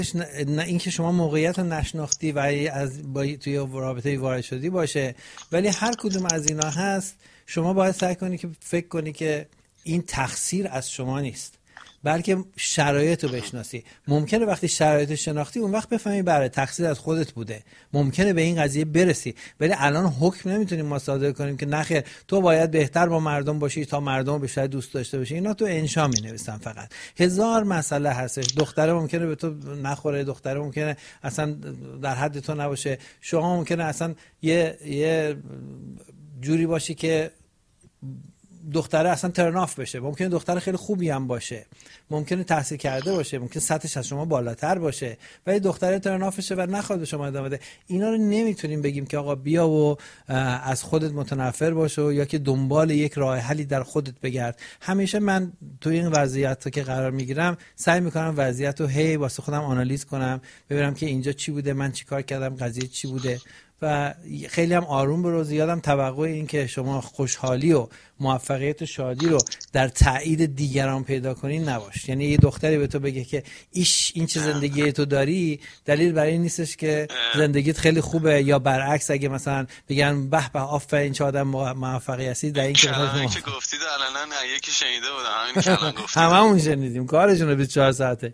نه اینکه شما موقعیت رو نشناختی و از توی رابطه وارد شدی باشه، ولی هر کدوم از اینا هست شما باید سعی کنی که فکر کنی که این تقصیر از شما نیست، بلکه شرایط رو بشناسی. ممکنه وقتی شرایط شناختی اون وقت بفهمی بله تقصیر از خودت بوده، ممکنه به این قضیه برسی، ولی الان حکم نمیتونیم ما صادر کنیم که نخیر تو باید بهتر با مردم باشی تا مردم بیشتر دوست داشته باشی. اینا تو انشا می‌نویسن فقط. هزار مسئله هستش. دختره ممکنه به تو نخوره، دختره ممکنه اصلا در حد تو نباشه، شما ممکنه اصلا یه جوری باشی که دختره اصلا ترناف بشه، ممکنه دختره خیلی خوبی هم باشه، ممکنه تحصیل کرده باشه، ممکنه سطحش از شما بالاتر باشه، ولی دختره ترنافشه و نخواد به شما ادامه بده. اینا رو نمیتونیم بگیم که آقا بیا و از خودت متنفر باش یا که دنبال یک راه حلی در خودت بگرد. همیشه من تو این وضعیت که قرار میگیرم سعی میکنم وضعیت رو هی واسه خودم آنالیز کنم، ببینم که اینجا چی بوده، من چی کار کردم، قضیه چی بوده، و خیلی هم آروم برو. زیادم توقع این که شما خوشحالی و موفقیت و شادی رو در تایید دیگران پیدا کنی نباش. یعنی یه دختری به تو بگه که این چه زندگی تو داری دلیل برای این نیستش که زندگیت خیلی خوبه، یا برعکس اگه مثلا بگن به به آفرین چه آدم موفقی هستی، در این که گفتید الان یکی شنیده بودم همین کلام گفتید، هممون شنیدیم، کارشون رو 24 ساعته.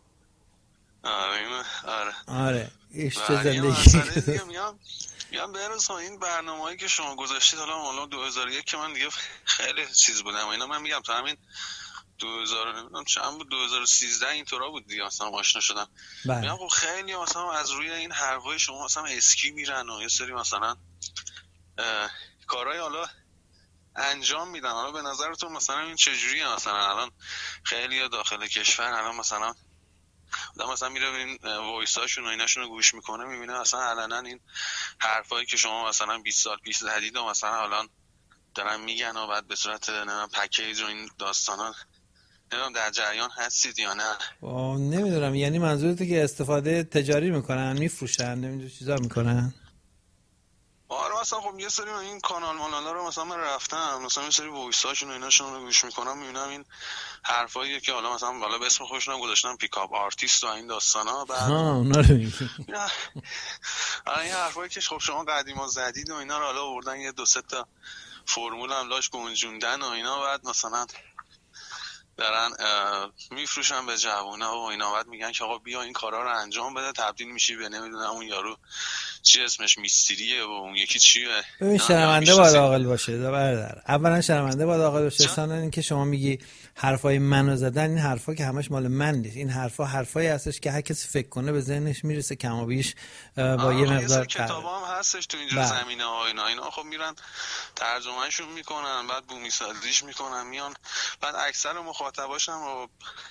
آره چه زندگی میگم برسون این برنامه‌ای که شما گذاشتید حالا 2001 که من دیگه خیلی چیز بودم اینا، من میگم تا همین 2000 نمیدونم چند بود 2013 اینطورا بود دیگه مثلا آشنا شدم. میگم خب خیلی مثلا از روی این حرفای شما مثلا اسکی میرن و یه سری مثلا کارهای حالا انجام میدن. حالا به نظرتون مثلا این چجوریه؟ مثلا الان خیلی داخل کشور الان مثلا میره این وایساشون و ایناشون رو گوش میکنه، میبینه مثلا علنا این حرفایی که شما مثلا 20 سال پیش زدید و مثلا الان دارن میگن و بعد به صورت پکیج و این داستانا نمیدونم در جریان هستید یا نه؟ نمیدونم، یعنی منظورته که استفاده تجاری میکنن، میفروشن، نمیدونم چیزا میکنن؟ آره مثلا خب یه سری این کانال مالالا رو مثلا من رفتم مثلا یه سری وایساشون و ایناشون رو گوش میکنم، میبینم این حرفاییه که حالا مثلا به اسم خودشون هم گذاشتن پیکاپ آرتیست و این داستانا. بعد اونا رو میگی این حرفایی که خب شما قدیما زدید و اینا رو حالا آوردن یه 2-3 تا فرمول هم لاش گنجوندن و اینا، بعد مثلا دارن میفروشن به جوونا و اینا، بعد میگن که آقا بیا این کارا رو انجام بده تبدیل میشی به نمیدونم اون یارو چی اسمش میستریه و اون یکی چیه. ببین شرمنده باید عاقل باشه برادر، اولا شرمنده باید عاقل باشه، ثانیا این که شما میگی حرفای منو زدن، این حرفا که همش مال من نیست، این حرفایی هستش که هر کسی فکر کنه به ذهنش میرسه کم و بیش با یه مقدار کتابام هستش تو اینجور زمینه ها اینا خب میرن ترجمهشون میکنن بعد بومی سازیش میکنن میان، بعد اکثر مخاطباشم و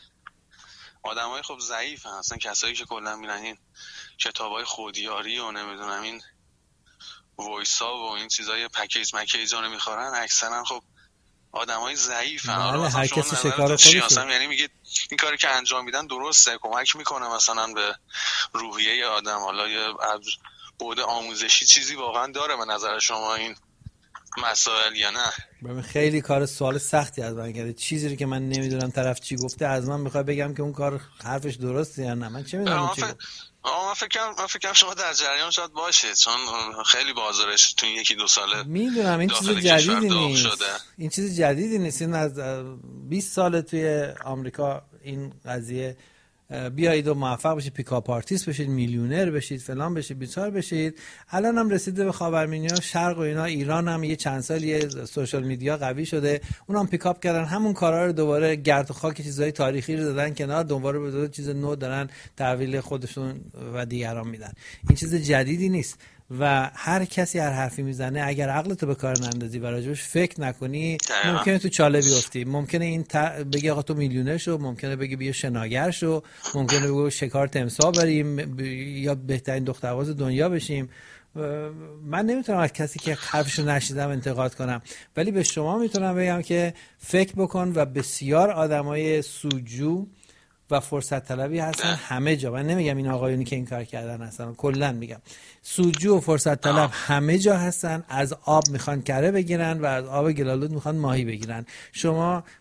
آدمای خب ضعیفن، اصلا کسایی که کلا میرن این کتابای خودیاری و نمیدونم این وایسا و این چیزای پکیج رو میخورن، اکثرا خب آدمای ضعیفن. حالا هر کسی شکار خودشه، یعنی میگید این کاری که انجام میدن درسته، کمک میکنه مثلا به روحیه آدم، حالا یه بعد آموزشی چیزی واقعا داره به نظر شما این مسائل یا نه؟ ببین خیلی کار سوال سختی از من کرده، چیزی رو که من نمیدونم طرف چی گفته از من میخواد بگم که اون کار حرفش درسته یا نه، من چه میدونم چی گفت. من فکرم شما در جریان شاید باشه، چون خیلی بازارش تو 1-2 ساله میدونم این چیز جدیدی نیست، این چیز جدیدی نیست، این از 20 سال توی آمریکا این قضیه بیایید و موفق بشید، پیکاپ آرتیست بشید، میلیونر بشید، فلان بشید، بیچار بشید. الان هم رسیده به خاورمیانه، شرق و اینا، ایران هم یه چند سالیه سوشال میدیا قوی شده، اونم پیکاپ کردن همون کارا رو دوباره گرد و خاک چیزای تاریخی رو دادن کنار، دوباره به چیز نو دارن تحویل خودشون و دیگران میدن. این چیز جدیدی نیست و هر کسی هر حرفی میزنه اگر عقلتو به کار نندازی و راجبش فکر نکنی ممکنه تو چاله بیفتی. ممکنه این بگی آقا تو میلیونر شو، ممکنه بگی بیا شناگر شو، ممکنه بگو شکار تمساح بریم یا بهترین دخترباز دنیا بشیم. من نمیتونم از کسی که حرفشو نشیدم انتقاد کنم، ولی به شما میتونم بگم که فکر بکن و بسیار آدمای سوجو و فرصت طلبی هستن همه جا. من نمیگم این آقایونی که این کار کردن هستن، کلا میگم سوجو و فرصت طلب همه جا هستن، از آب میخوان کره بگیرن و از آب گلالود میخوان ماهی بگیرن. شما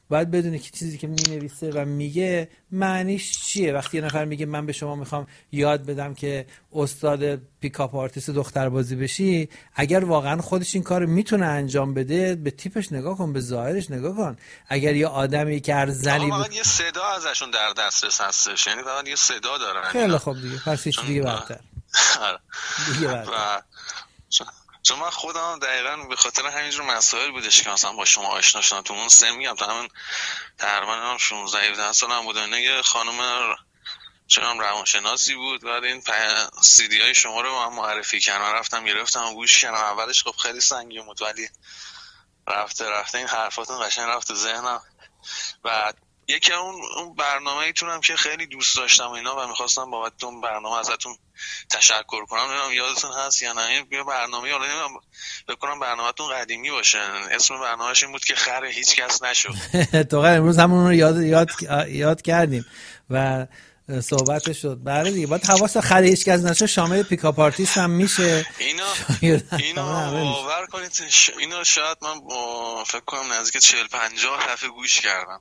باید بدونی که چیزی که مینویسه و میگه معنیش چیه. وقتی یه نفر میگه من به شما میخوام یاد بدم که استاد پیکاپ آرتیست دختربازی بشی، اگر واقعا خودش این کار میتونه انجام بده، به تیپش نگاه کن، به ظاهرش نگاه کن. اگر یه آدمی که هر زنی فقط یه صدا ازشون در دسترس هستش، یعنی فقط یه صدا دارن. خیلی خوب دیگه، پس هیچ دیگه برتر دیگه برتر. چون من خودم دقیقاً به خاطر همینجور مسائل بودش که مثلا با شما آشنا شدم. تو اون سن میگم، تو همین تقریبا 16-17 سالم بود، یه خانم چنان روانشناسی بود، بعد این سی دی های شما رو من معرفی کردن، رفتم گرفتم گوش کردم. اولش خب خیلی سنگین بود، ولی رفته این حرفاتون قشنگ رفت تو ذهنم. و یکی اون برنامه‌ایتونم که خیلی دوست داشتم اینا و می‌خواستم بابت اون برنامه ازتون تشکر کنم. نمیدونم یادتون هست یا نه، یه برنامه، حالا نمیدونم بکنم برنامه‌تون قدیمی باشه، اسم برنامه‌اش این بود که خر هیچ کس نشد. تو امروز همون رو یاد کردیم و صحبتش شد. بله دیگه، باید حواس خر هیچ کس نشه شامل پیکاپ آرتیست هم میشه. اینو باور کنید، اینو شاید من فکر کنم نزدیک 40-50 دفعه گوش کردم.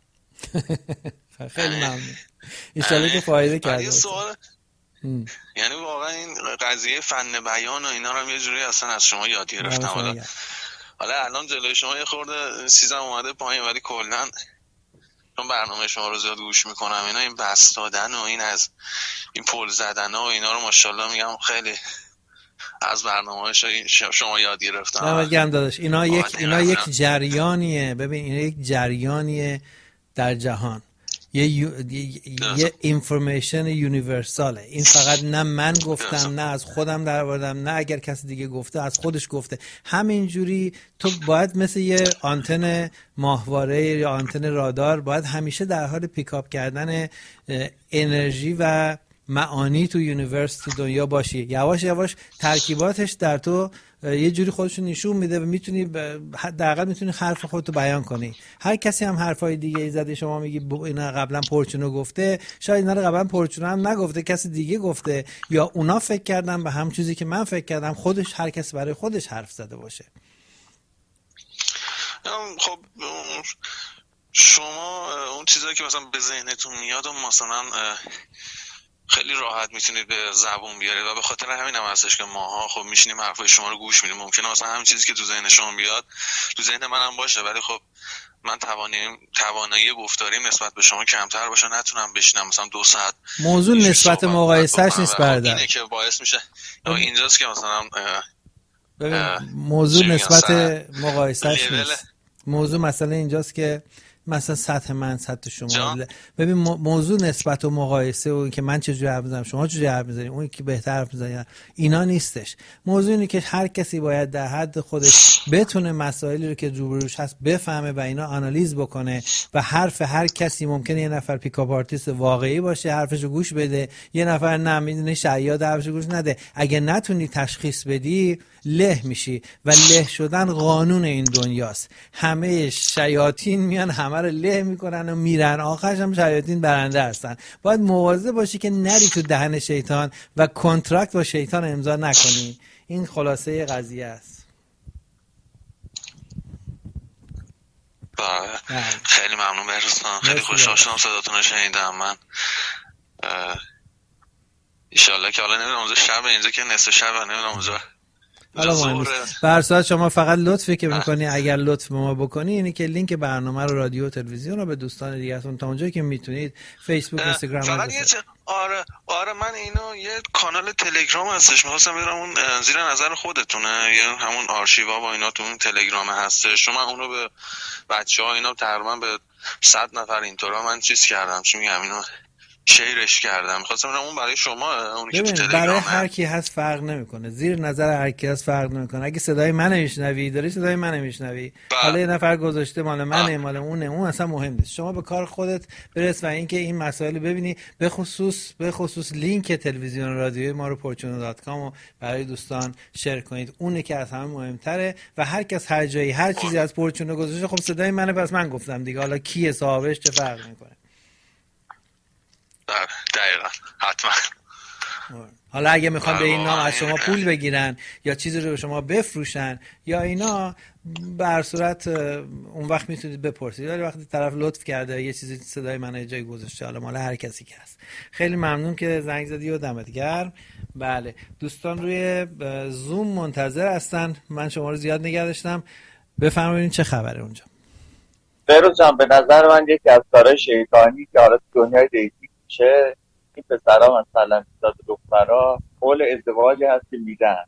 خیلی ممنون، ان شاءالله که فایده کرده. یه سوال، یعنی واقعا این قضیه فن بیان و اینا رو یه جوری اصلا از شما یاد گرفتم. حالا الان جلوی شما یه خورده چیزام اومده پایین، ولی کلا چون برنامه شما رو زیاد گوش میکنم، اینا این بس دادن و این از این پل زدن و اینا رو ماشاءالله میگم خیلی از برنامه شما یاد گرفتم. دمت گرم داداش. اینا یک جریانیه. ببین اینا یک جریانیه در جهان، یه اینفورمیشن یونیورساله. این فقط نه من گفتم، نه از خودم در آوردم، نه اگر کسی دیگه گفته از خودش گفته. همینجوری تو باید مثل یه آنتن ماهواره یا آنتن رادار باید همیشه در حال پیکاپ کردن انرژی و معانی تو یونیورس، تو دنیا باشی. یواش یواش ترکیباتش در تو یه جوری خودشون نشون میده و میتونی حداقل میتونی حرف خودتو بیان کنی. هر کسی هم حرفای دیگه ای زده، شما میگی اینا قبلا پرچونو گفته، شاید اینا رو قبلا پرچونو هم نگفته، کسی دیگه گفته، یا اونا فکر کردن به هم چیزی که من فکر کردم. خودش هر کسی برای خودش حرف زده باشه. خب شما اون چیزایی که مثلا به ذهنتون میاد و مثلا خیلی راحت میتونید به زبون بیارید و به خاطر همین هم هستش که ماها خب میشینیم حرفای شما رو گوش میدیم. ممکنه مثلا همین چیزی که تو ذهن شما بیاد تو ذهن منم باشه، ولی خب من توانایی گفتاریم نسبت به شما کمتر باشه، نتونم بشینم مثلا 2 ساعت. موضوع نسبت مقایسهش نیست برادر. اینه که باعث میشه اینجاست که مثلا موضوع نسبت مقایسهش نیست. موضوع مسئله اینجاست که مثلا سطح من سطح شما. ببین موضوع نسبت و مقایسه و اینکه من چجوری حرف میزنم شما چجوری حرف میزنید اون که بهتر حرف میزنه اینا نیستش. موضوع اینه که هر کسی باید در حد خودش بتونه مسائلی رو که روبروش هست بفهمه و اینا آنالیز بکنه و حرف هر کسی ممکنه یه نفر پیکاپ آرتیست واقعی باشه حرفشو گوش بده، یه نفر نه میدونه شیاد حرفشو گوش نده. اگه نتونی تشخیص بدی له میشی و له شدن قانون این دنیاست. همه شیاطین میان همه رو له میکنن و میرن، آخرش هم شیاطین برنده هستن. باید مواظب باشی که نری تو دهن شیطان و کنترکت با شیطان امضا نکنی. این خلاصه قضیه است. خیلی ممنون بهروز، خیلی خوشحال شدم صداتون رو شنیدم. من انشالله که حالا نمیدونم اونجا شب اینجا که نصف شب نمیدونم اونجا به هر صورت شما فقط لطفی که میکنی اگر لطف به ما بکنی اینه که لینک برنامه رو رادیو و تلویزیون رو به دوستان دیگه‌تون تا اونجایی که میتونید فیسبوک اینستاگرام فقط آره من اینو یه کانال تلگرام هستش می‌خواستم ببینم اون زیر نظر خودتونه یا همون آرشیوا با اینا تو اون تلگرام هستش. شما اونو به بچه‌ها اینا تقریبا به 100 نفر اینطورا من چیز کردم چی میگم اینو شیرش کردم. خواستم اون برای شما اونی که تو تلگرام برای هر کی هست فرق نمیکنه، زیر نظر هر کی هست فرق نمیکنه. اگه صدای منو میشنوی داری صدای منو میشنوی، حالا یه نفر گذاشته مال منه مال اونه، اون اصلا مهم نیست. شما به کار خودت برس و اینکه این مسائل ببینی. به خصوص لینک تلویزیون رادیوی ما رو porchuno.com رو برای دوستان شیر کنید، اونه که از همه مهمتره. و هر کس هر جایی هر چیزی از پورچونو گذاشته خب صدای منه، پس من گفتم دیگه، حالا کیه صاحبش چه فرق میکنه. دقیقا حتما. حالا اگه میخوان به این نام از شما پول بگیرن یا چیزی رو به شما بفروشن یا اینا، به هر صورت اون وقت میتونید بپرسید. ولی وقتی طرف لطف کرده یه چیزی صدای منو جای گذاشته، حالا مال هر کسی که هست. خیلی ممنون که زنگ زدی و دمت گرم. بله دوستان روی زوم منتظر هستن، من شما رو زیاد نگه داشتم. بفرمایید چه خبره اونجا؟ بهروز جان، به نظر من یکی از کارهای شیطانی که حالا دنیای دیتی میشه، این پسرها مثلا دخترها قول ازدواجی هست که میدن،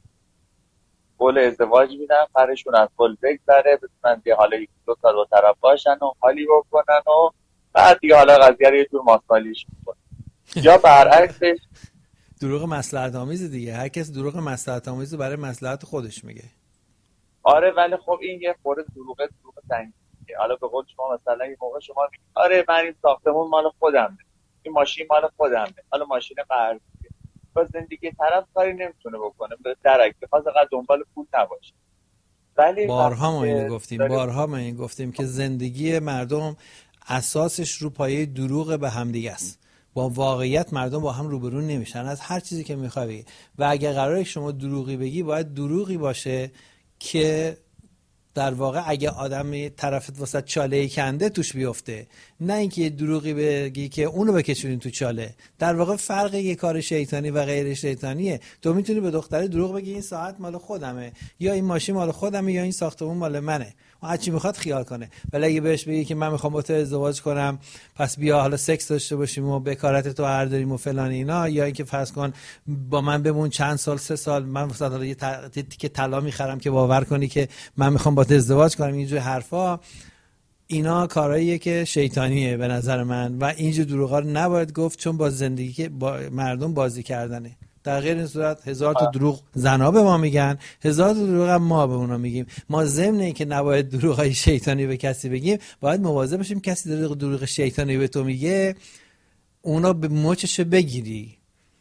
قول ازدواج میدن، فرشون از قول بگذره، بتونن دیگه حالا 1-2 سال با طرف باشن و حالی بکنن و بعد دیگه حالا قضیه رو یه جور ماسمالیش میکنن. یا برعکسش دروغ مصلحت آمیز دیگه، هر کس دروغ مصلحت آمیز برای مصلحت خودش میگه. آره ولی خب این یه خورده دروغ سنگینه. حالا به قول شما مثلا یه موقع شما میگید آره من این ساختمون مال خودمه، این ماشین مال خودمه، حالا ماشین قرضیه، با زندگی طرف کاری نمیتونه بکنه، به درک بخواد فقط دنبال پول نباشه. ولی بارها ما اینو گفتیم که زندگی مردم اساسش رو پایه دروغ به هم دیگه است. با واقعیت مردم با هم روبرو نمیشن از هر چیزی که میخوای بگی. و اگه قراره شما دروغی بگی، باید دروغی باشه که در واقع اگه آدم طرفت واسه چاله کنده توش بیفته، نه اینکه یه دروغی بگی که اونو بکشونین تو چاله. در واقع فرق یه کار شیطانی و غیر شیطانیه. تو میتونی به دختره دروغ بگی این ساعت مال خودمه، یا این ماشین مال خودمه، یا این ساختمون مال منه، اون هرچی میخواد خیال کنه. ولی اگه بهش بگی که من میخوام با تو ازدواج کنم، پس بیا حالا سکس داشته باشیم و بکارت تو هر داریم و فلان اینا، یا اینکه فرض کن با من بمون چند سال 3 سال، من مثلا حالا یه تیکه طلا میخرم که باور کنی که من میخوام با تو ازدواج کنم، اینجور حرفا، اینا کارهاییه که شیطانیه به نظر من. و اینجور دروغا رو نباید گفت، چون با زندگی که با مردم بازی کردنه. در غیر این صورت 1000 تا دروغ زنا به ما میگن، 1000 تا دروغ هم ما به اونا میگیم. ما ضمن این که نباید دروغای شیطانی به کسی بگیم، باید مواظب باشیم کسی دروغ شیطانی به تو میگه اونا به مچش بگیری.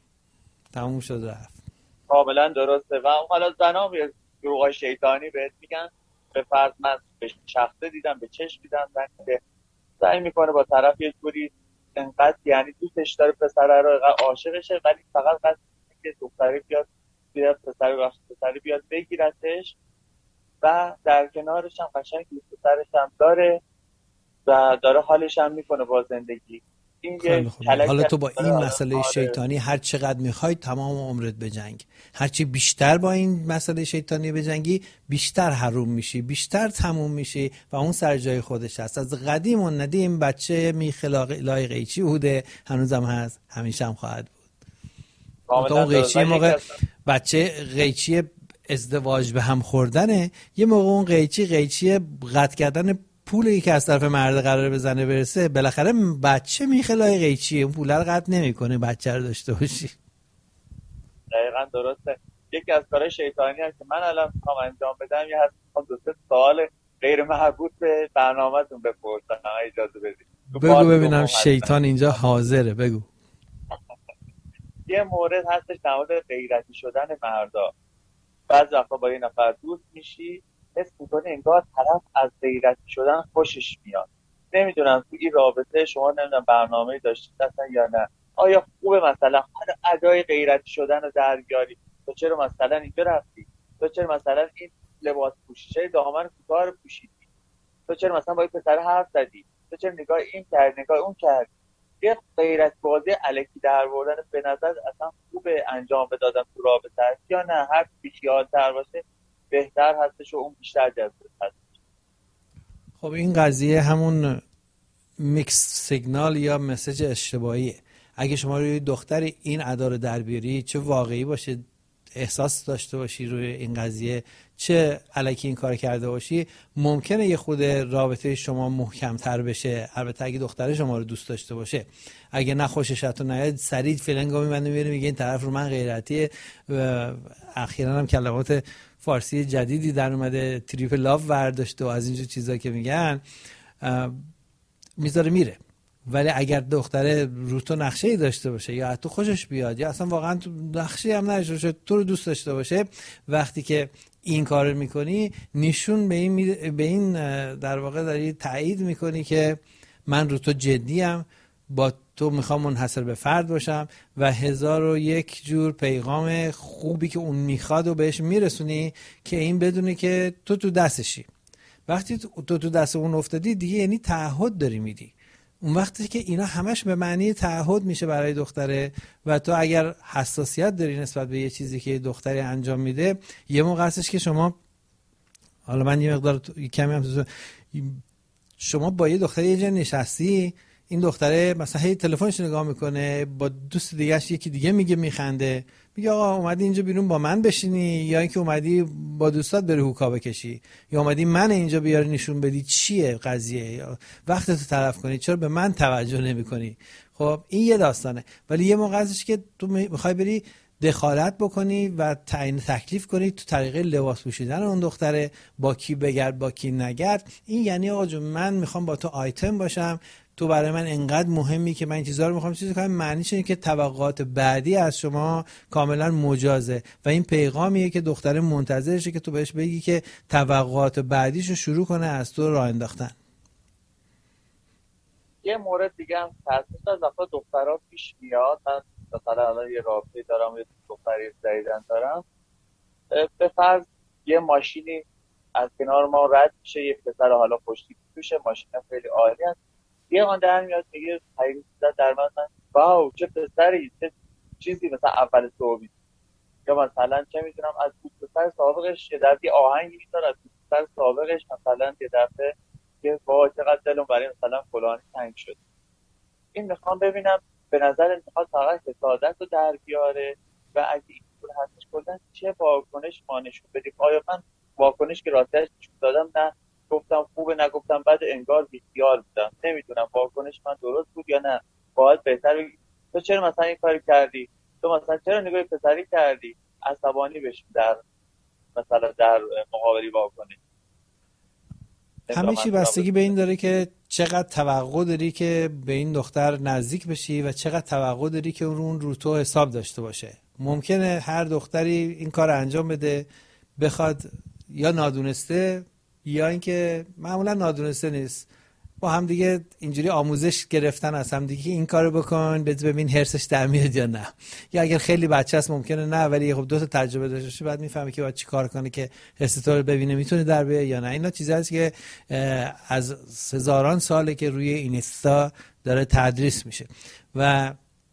تموم شد رفت. کاملا درسته. و حالا زنا دروغای شیطانی بهت میگن، به فرض من به شخصه دیدم، به چشم دیدم، که سعی میکنه با طرف یه جوری انقدر یعنی دوستش داره پسره رو، عاشقشه، ولی فقط قصد که دختری بیاد پسری بیاد بگیرتش و در کنارش هم قشنگ دوست پسرش هم داره و داره حالش هم میکنه با زندگی. این حالا تو با این مسئله شیطانی هر چقدر میخوای تمام عمرت بجنگ، هرچی بیشتر با این مسئله شیطانی بجنگی بیشتر حروم میشی، بیشتر تموم میشی و اون سر جای خودش هست. از قدیم و ندیم بچه میخلاق لای قیچی بوده، هنوزم هست، همیشه هم خواهد بود. اون قیچی موقع بچه قیچی ازدواج به هم خوردنه، یه موقع اون قیچی قطع کردن پولی که از طرف مرد قراره بزنه برسه، بالاخره بچه میخلای قیچیه، اون پول رو قطع نمیکنه بچه رو داشته باشی. دقیقاً درسته. یکی از کارهای شیطانی هست که من الان میخوام انجام بدم، یه هست 2-3 سوال غیر مربوط به برنامه‌تون بپرسم، اجازه بدید. بگو ببینم شیطان اینجا حاضره. بگو. یه مورد هستش در مورد غیرتی شدن مردا. بعضی وقتا با یه نفر دوست میشی، حس میکنه انگار طرف از غیرتی شدن خوشش میاد. نمیدونم تو این رابطه شما نمیدونم برنامه‌ای داشتید اصلا یا نه، آیا خوبه مثلا ادای غیرتی شدن رو در بیاری؟ تو چرا مثلا اینجا رفتی؟ تو چرا مثلا این لباس پوشیده دامن کوتاه رو پوشیدی؟ تو چرا مثلا با این پسر حرف زدی؟ تو چرا نگاه این کرد نگاه اون کرد؟ یه غیرت بازی الکی درآوردن به نظر اصلا خوبه انجام بدادن تو رابطه هست یا نه؟ هر بیخیال‌تر باشه بهتر هستش و اون بیشتر جذاب هست. خب این قضیه همون میکس سیگنال یا مسیج اشتباهیه. اگه شما روی دختری این ادا رو در بیاری، چه واقعی باشه، احساس داشته باشی روی این قضیه، چه الکی این کار کرده باشی، ممکنه یه خود رابطه شما محکم‌تر بشه. البته اگه دختر شما رو دوست داشته باشه. اگه نه خوشش تو نیاد، سریع فلنگو میبنده میگه این طرف رو من غیرتیه. اخیراً هم کلمات فارسی جدیدی در اومده، تریپ لاو برداشته و از اینجور چیزا که میگن، میذاره میره. ولی اگر دختره رو تو نقشه‌ای داشته باشه یا تو خوشش بیاد یا اصلا واقعا تو نقشه‌ای هم نداشته باشه، تو رو دوست داشته باشه، وقتی که این کارو میکنی نشون به این در واقع داری تایید میکنی که من رو تو جدیم با تو میخوام منحصر به فرد باشم و 1001 جور پیغام خوبی که اون میخواد و بهش میرسونی که این بدونه که تو دستشی. وقتی تو دست اون افتادی دیگه یعنی تعهد داری میدی. اون وقتی که اینا همش به معنی تعهد میشه برای دختره و تو اگر حساسیت داری نسبت به یه چیزی که دختری انجام میده، یه موقع هستش که شما، حالا من یه مقدار کمی هم شما با یه دختری یه جا نشستی، این دختره مثلا هی تلفنش نگاه میکنه، با دوست دیگه‌اش یکی دیگه میگه، میخنده، میگه آقا اومدی اینجا بیرون با من بشینی یا اینکه اومدی با دوستات بری هوکا بکشی یا اومدی من اینجا بیاری نشون بدی چیه قضیه یا وقتتو تلف کنی، چرا به من توجه نمیکنی؟ خب این یه داستانه. ولی یه موقع هستش که تو میخوای بری دخالت بکنی و تعیین تکلیف کنی تو طریقه لباس پوشیدن اون دختره، با کی بگرد با کی نگرد. این یعنی آقا جون من میخوام با تو آیتم باشم، تو برای من انقدر مهمی که من این چیزا رو میخوام چیزی کنم. معنیش اینه که توقعات بعدی از شما کاملا مجازه و این پیغامیه که دختره منتظرشه که تو بهش بگی که توقعات بعدیشو شروع کنه از تو راه انداختن. یه مورد دیگه هم تاسیس از وقتا دخترها پیش میاد. من مثلا الان یه رابطه دارم، یه دختری جدیدن دارم، به فرض یه ماشینی از کنار ما رد میشه، یه پسر حالا پشتی توشه، ماشین خیلی عالی است، یه آن در میاد میگه خیلی در من واو چه پسری، چه چیزی مثلا اول صحبی، یا مثلا چه میدونم از پسر سابقش یه دفعه آهنگی میذاره، از پسر سابقش مثلا یه دفعه که وای چقدر دلم برای مثلا فلانی تنگ شد. این میخوام ببینم به نظر میخواد فقط حسادت رو در بیاره و اگه اینطور هستش کردن چه واکنش ما نشون بدیم؟ آیا من واکنش که راستش نشون دادم، نه گفتم خوبه نگفتم بعد انگار بیخیال بودم، نمیدونم واکنش من درست بود یا نه، باید بهتر بگی تو چرا مثلا این کاری کردی، تو مثلا چرا نگاه پسری کردی، عصبانی بشیم در مثلا در مقابلی واکنش. همه چی بستگی به این داره که چقدر توقع داری که به این دختر نزدیک بشی و چقدر توقع داری که اون رو تو حساب داشته باشه. ممکنه هر دختری این کار انجام بده، بخواد یا نادونسته یا اینکه معمولا نادونسته نیست، با هم دیگه اینجوری آموزش گرفتن از هم دیگه این کارو بکن ببین هرسش در میاد یا نه. یا اگر خیلی بچه است ممکنه نه، ولی خب دو تا تجربه داشته باشه بعد میفهمه که باید چی کار کنه که حس تو رو ببینه میتونه در بیاد یا نه. اینا چیزایی است که از هزاران ساله که روی اینستا داره تدریس میشه. و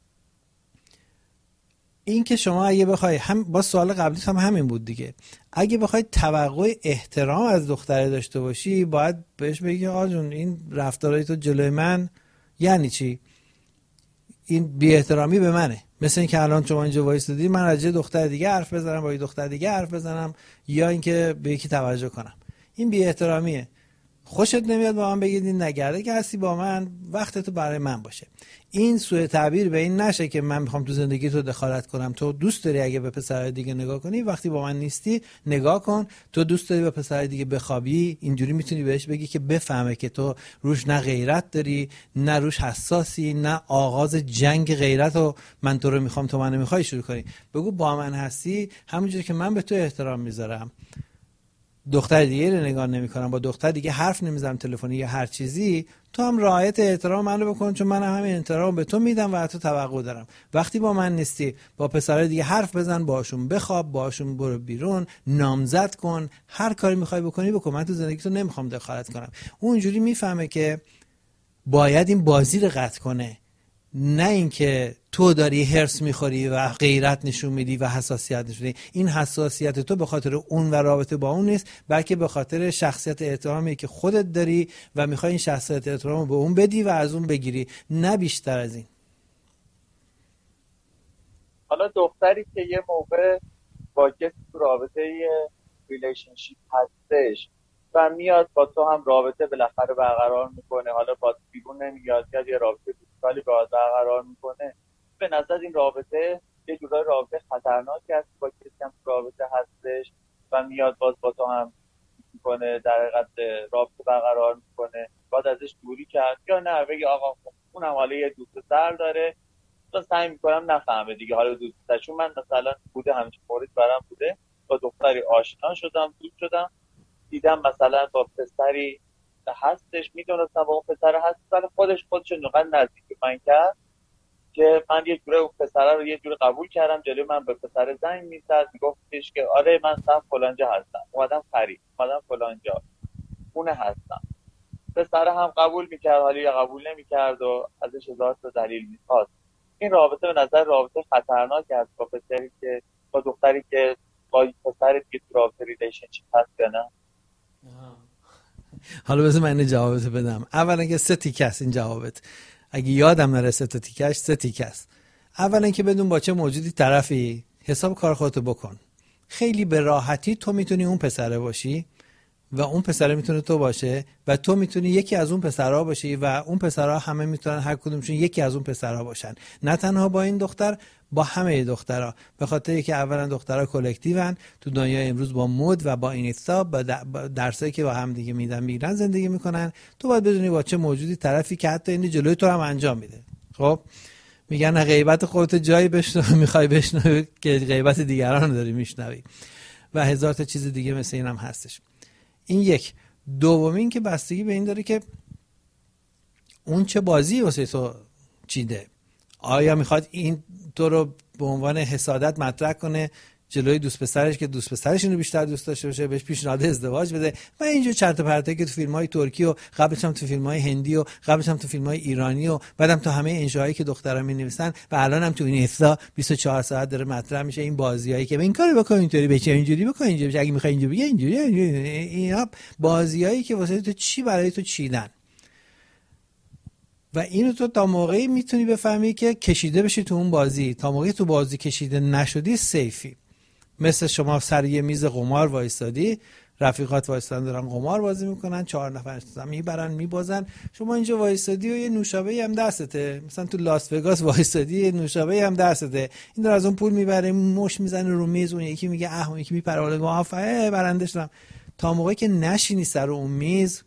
این که شما اگه بخوای هم با سوال قبلی هم همین بود دیگه، اگه بخوای توقع احترام از دختره داشته باشی باید بهش بگی آقا جون این رفتارهای تو جلوی من یعنی چی؟ این بی احترامی به منه. مثل این که الان شما اینجا وایسادی من راجع دختر دیگه حرف بزنم، با یه دختر دیگه حرف بزنم، یا اینکه به یکی توجه کنم، این بی احترامیه. خوشت نمیاد با من بگید این نگرده که هستی با من، وقتتو برای من باشه. این سوء تعبیر به این نشه که من میخوام تو زندگی تو دخالت کنم. تو دوست داری اگه به پسر دیگه نگاه کنی، وقتی با من نیستی نگاه کن. تو دوست داری به پسر دیگه بخوابی، اینجوری میتونی بهش بگی که بفهمه که تو روش نه غیرت داری، نه روش حساسی، نه آغاز جنگ غیرت و من تو رو میخوام تو منو میخوای شروع کنی. بگو با من هستی همونجوری که من به تو احترام میذارم، دختر دیگه رو نگاه نمی‌کنم، با دختر دیگه حرف نمیزنم تلفنی یا هر چیزی، تو هم رعایت احترام منو بکن، چون من همین احترام به تو میدم و تو توقع دارم. وقتی با من نیستی با پسرای دیگه حرف بزن، باشون بخواب، باشون برو بیرون، نامزد کن، هر کاری میخوای بکنی بکن، من تو زندگی تو نمیخوام دخالت کنم. اونجوری میفهمه که باید این بازی رو قطع کنه، نه اینکه تو داری هرس میخوری و غیرت نشون میدی و حساسیت نشون میدی. این حساسیت تو به خاطر اون و رابطه با اون نیست، بلکه به خاطر شخصیت احترامی که خودت داری و میخوای این شخصیت احترام رو به اون بدی و از اون بگیری، نه بیشتر از این. حالا دختری که یه موقع با کسی تو رابطه ریلیشنشیپ هستش و میاد با تو هم رابطه بالاخره برقرار میکنه، حالا با بیرون نمیاد یا یه رابطه دوستالی باید برقرار میکنه، به نظر این رابطه یه جورای رابطه خطرناکی هست با کسی هم رابطه هستش و میاد باز با تو هم میکنه، در حقیقت رابطه برقرار میکنه، باید ازش دوری کرد یا نه بگی آقا اونم حالا یه دوست سر داره، تو سعی میکنم نفهمه دیگه حالا دوست سر. چون من مثلا بوده همچین مورد برام بوده، با دختری آشنا شدم، دوست شدم، دیدم مثلا با پسری هستش، میدونستم با اون پسر هست، ولی خودش نقدر نزدیک من کرد که من یه جوره اون پسره رو یه جوره قبول کردم. جلوی من به پسر زنگ میزد، میگفتش که آره من سم فلانجا هستم، اومدم فلانجا خونه هستم. پسر هم قبول میکرد، حالا یا قبول نمیکرد و ازش هزار تا دلیل میخواست. این رابطه به نظر رابطه خطرناک است با دختری که با پسری که تو رابطه ریلیشنشیپ هست یا نه. حالا بذار من این جوابت بدم. اولا که 3 تیکه است این جوابت، اگه یادم نره 3 تیکه‌اش 3 تیکه است. اولا که بدون با چه موجودی طرفی، حساب کار خودتو بکن. خیلی به راحتی تو میتونی اون پسره باشی و اون پسره میتونه تو باشه و تو میتونی یکی از اون پسرها باشی و اون پسرها همه میتونن هر کدومشون یکی از اون پسرها باشن. نه تنها با این دختر، با همه دخترها، به خاطر که اولا دخترها کلکتیون تو دنیای امروز با مد و با اینستا با درسایی که با هم دیگه میگیرن زندگی میکنن. تو باید بدونی با چه موجودی طرفی که حتی این جلوی تو هم انجام میده. خب میگن غیبت خودت جایی بشنو میخوای بشنو که غیبت دیگران داری میشنوی و هزار تا چیز دیگه مثل اینم هستش. این یک. دومین که بستگی به این داره که اون چه بازی واسه تو چیده. آیا میخواد این تو رو به عنوان حسادت مطرح کنه جلوی دوست پسرش که دوست پسرش اینو بیشتر دوست داشته باشه، بهش پیشنهاد ازدواج بده و اینجور چرت و پرتایی که تو فیلم‌های ترکی و قبلش هم تو فیلم‌های هندی و قبلش هم تو فیلم‌های ایرانی و بعدم تو همه انشاهایی که دخترا می‌نویسن و الان هم تو این اینستا 24 ساعت داره مطرح میشه، این بازیایی که این کارو بکن اینطوری بچه اینجوری بکن اینجوری، اگه می‌خوای اینجوری بگی اینجوری، اینا بازیایی که واسه تو چی برای تو چیدن. و اینو تو تا موقعی میتونی بفهمی که کشیده بشی تو اون بازی. تا موقعی تو بازی کشیده نشدی سیفی. مثل شما سر یه میز قمار وایستادی، رفیقات وایستادن دارن قمار بازی میکنن، 4 نفر میبرن میبازن، شما اینجا وایستادی و یه نوشابه هم دستته، مثلا تو لاس وگاس وایستادی یه نوشابه هم دستته، این داره از اون پول میبره مش میزنه رو میز، اون یکی میگه اون یکی میپره بالا موافقه برنده شدم. تا موقعی که نشینی سر اون میز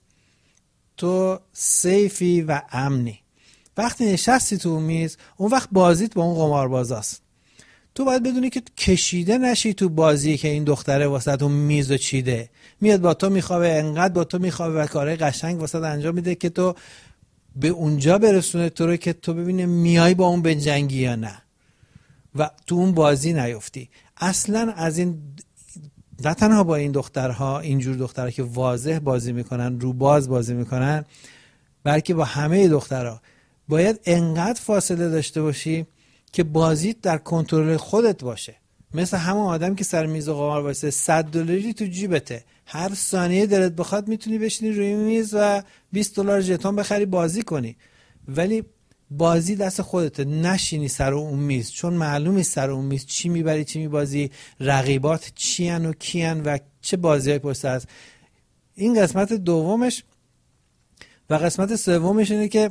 تو سیفی و امنی. وقتی نشستی تو اون میز، اون وقت بازیت با اون قماربازاست. تو باید بدونی که کشیده نشی تو بازی که این دختره واسه اون میز رو چیده، میاد با تو میخوابه، انقدر با تو میخوابه و کارهای قشنگ واسه انجام میده که تو به اونجا برسونه تو رو که تو ببینه میای با اون بجنگی یا نه و تو اون بازی نیفتی. اصلا از این نه تنها با این دخترها، اینجور دخترها که واضح بازی میکنن، رو باز بازی میکنن، بلکه با همه دخترها باید انقدر فاصله داشته باشی که بازیت در کنترل خودت باشه. مثل همون آدم که سر میز قمار وایسه، $100 تو جیبته، هر ثانیه دلت بخواد میتونی بشینی روی میز و $20 ژتون بخری بازی کنی، ولی بازی دست خودته. نشینی سر اون میز، چون معلومه سر اون میز چی میبری چی میبازی، رقیبات چی ان و کی ان و چه بازیای پشت هست. این قسمت دومش. و قسمت سومش اینه که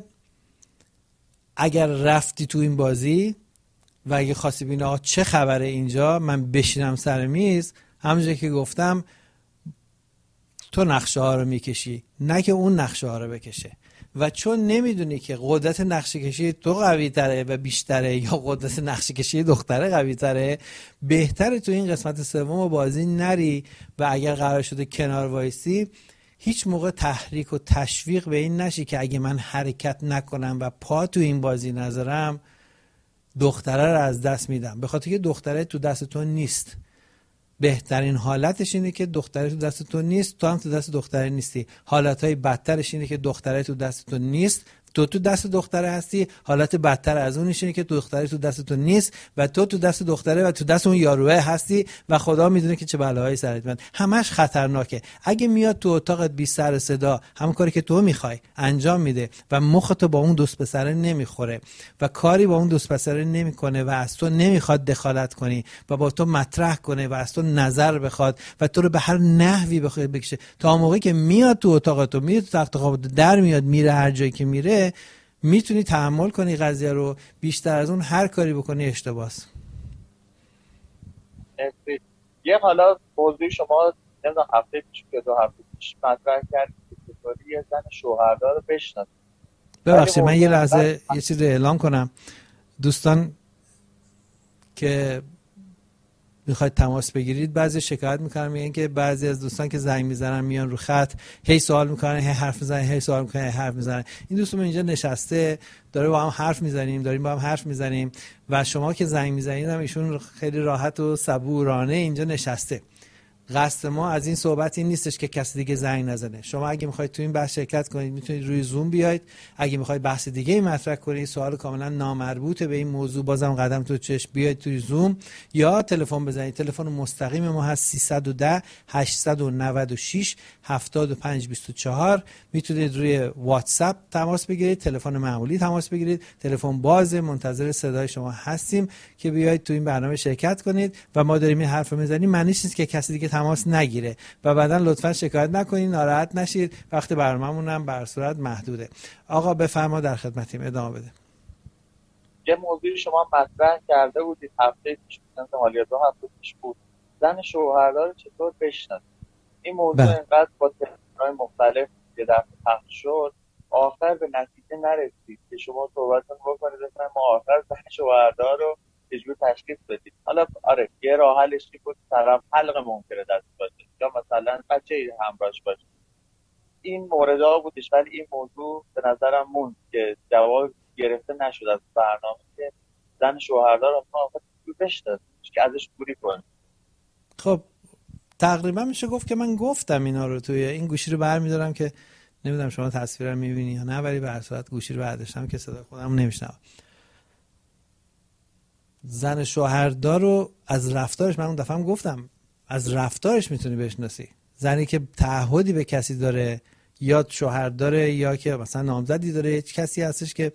اگر رفتی تو این بازی و اگه خواستی ببینی چه خبره اینجا، من بشینم سر میز، همونجوری که گفتم تو نقشه ها رو میکشی، نه که اون نقشه ها رو بکشه. و چون نمیدونی که قدرت نقشه کشی تو قوی تره و بیشتره یا قدرت نقشه کشی دختره قوی تره، بهتره تو این قسمت سوم بازی نری و اگر قرار شده کنار وایسی، هیچ موقع تحریک و تشویق به این نشی که اگه من حرکت نکنم و پا تو این بازی نذارم دختره رو از دست میدم. به خاطر که دختره تو دست تو نیست. بهترین حالتش اینه که دختره تو دست تو نیست، تو هم تو دست دختره نیستی. حالتهای بدترش اینه که دختره تو دست تو نیست، تو دست دختره هستی. حالت بدتر از اونش اینه که دختره تو دست تو نیست و تو دست دختره و تو دست اون یاروه هستی و خدا میدونه که چه بلاهایی سرت میاد. همش خطرناکه. اگه میاد تو اتاقت بی سر صدا همون کاری که تو میخوای انجام میده و مخت با اون دوست پسره نمیخوره و کاری با اون دوست پسره نمیکنه و از تو نمیخواد دخالت کنی و با تو مطرح کنه و از تو نظر بخواد و تو رو به هر نحوی بخواد بکشه، تا موقعی که میاد تو اتاقت و میاد تو تخت خوابت در میاد میره هر جایی که میره، میتونی تحمل کنی قضیه رو. بیشتر از اون هر کاری بکنی اشتباهه. یه حالا موضوع شما نمیدونم هفته پیش که 2 هفته پیش مطرح کردید که چطوری یه زن شوهردار رو بشناسید. ببخشید من یه لحظه یه چیز رو اعلام کنم. دوستان که میخواید تماس بگیرید، بعضی شکایت میکنن میگن که بعضی از دوستان که زنگ میزنن میان رو خط هی سوال میکنن، هی حرف میزنن، هی سوال میکنن، هی حرف میزنن. این دوستمون اینجا نشسته داره با هم حرف میزنیم، داریم با هم حرف میزنیم و شما که زنگ میزنید هم ایشون خیلی راحت و صبورانه اینجا نشسته. قصد ما از این صحبت این نیستش که کسی دیگه زنگ نزنه. شما اگه میخواید تو این بحث شرکت کنید میتونید روی زوم بیاید، اگه میخواید بحث دیگه ای مطرح کنید، سوال کاملا نامربوط به این موضوع، بازم قدم تو چشم بیاید توی زوم یا تلفن بزنید. تلفن مستقیم ما هست 310 896 7524. میتونید روی واتساپ تماس بگیرید، تلفن معمولی تماس بگیرید، تلفن باز، منتظر صدای شما هستیم که بیاید تو این برنامه شرکت کنید و ما داریم این حرفو میزنیم. معنیش نیست که کسی دیگه تماس نگیره و بعداً لطفاً شکایت نکنید، ناراحت نشید، وقت برنامه‌مون هم به صورت محدوده. آقا بفرما، در خدمتیم، ادامه بده. یه موضوعی شما مطرح کرده بودید هفته پیش، مثلا 2 هفته پیش بود، زن شوهردار چطور بشناسید. این موضوع اینقدر با تکنیک‌های مختلف یه دفعه پخش شد، آخر به نتیجه نرسید که شما صحبتتون بکنید مثلا ما آخر زن شوهردار رو چجور تشخیص بدید. حالا آره یه راه حلش بود طرف حلق منکر دست باشه یا مثلا بچه‌ای همراهش باشه. این موردها بودش، ولی این موضوع به نظرم موند که جواب گرفته نشد از برنامه که زن شوهردار رو آخر بشناسید که ازش دوری کنه. خب تقریبا میشه گفت که من گفتم اینا رو توی این گوشی رو برمی‌دارم که نمیدونم شما تصویرم می‌بینی یا نه، ولی به هر صورت گوشی رو برداشتم که صدا خودم نمیشنوم. زن شوهردار رو از رفتارش، من اون دفعه هم گفتم از رفتارش میتونی بشناسی. زنی که تعهدی به کسی داره یا شوهر داره یا که مثلا نامزدی داره، هیچ کسی هستش که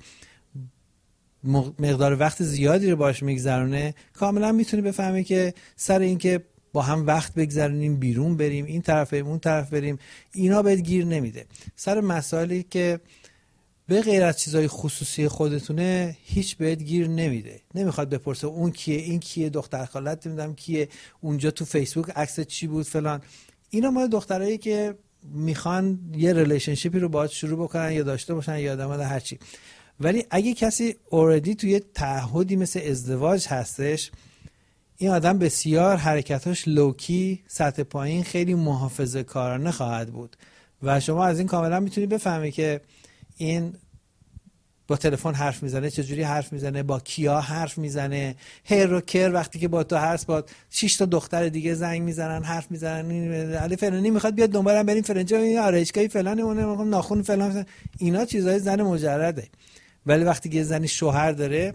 مقدار وقت زیادی رو باش میگذرونه، کاملا میتونی بفهمی که سر این که با هم وقت بگذرونیم، بیرون بریم، این طرف بریم، اون طرف بریم، اینا بهت گیر نمیده. سر مسائلی که به غیر از چیزای خصوصی خودتونه هیچ بهت گیر نمیده. نمیخواد بپرسه اون کیه، این کیه، دختر خالت نمیدونم کیه، اونجا تو فیسبوک عکس چی بود فلان. اینا مال دخترایی که میخوان یه ریلیشنشیپی رو باهات شروع بکنن یا داشته باشن یا آدم هر چی. ولی اگه کسی اوردی توی تعهدی مثل ازدواج هستش، این آدم بسیار حرکتاش لوکی، سطح پایین، خیلی محافظه کارانه خواهد بود و شما از این کاملا میتونی بفهمی که این با تلفن حرف میزنه، چجوری حرف میزنه، با کیا حرف میزنه، هر و کر وقتی که با تو هست با 6 تا دختر دیگه زنگ میزنن، حرف میزنن، علی فلانی میخواد بیاد دنبالم بریم فرنجا، این آرایشگاهی فلانی اون ناخن فلان، اینا چیزای زن مجرده. ولی وقتی که زنی شوهر داره،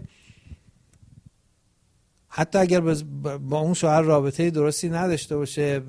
حتی اگر با اون شوهر رابطه درستی نداشته باشه،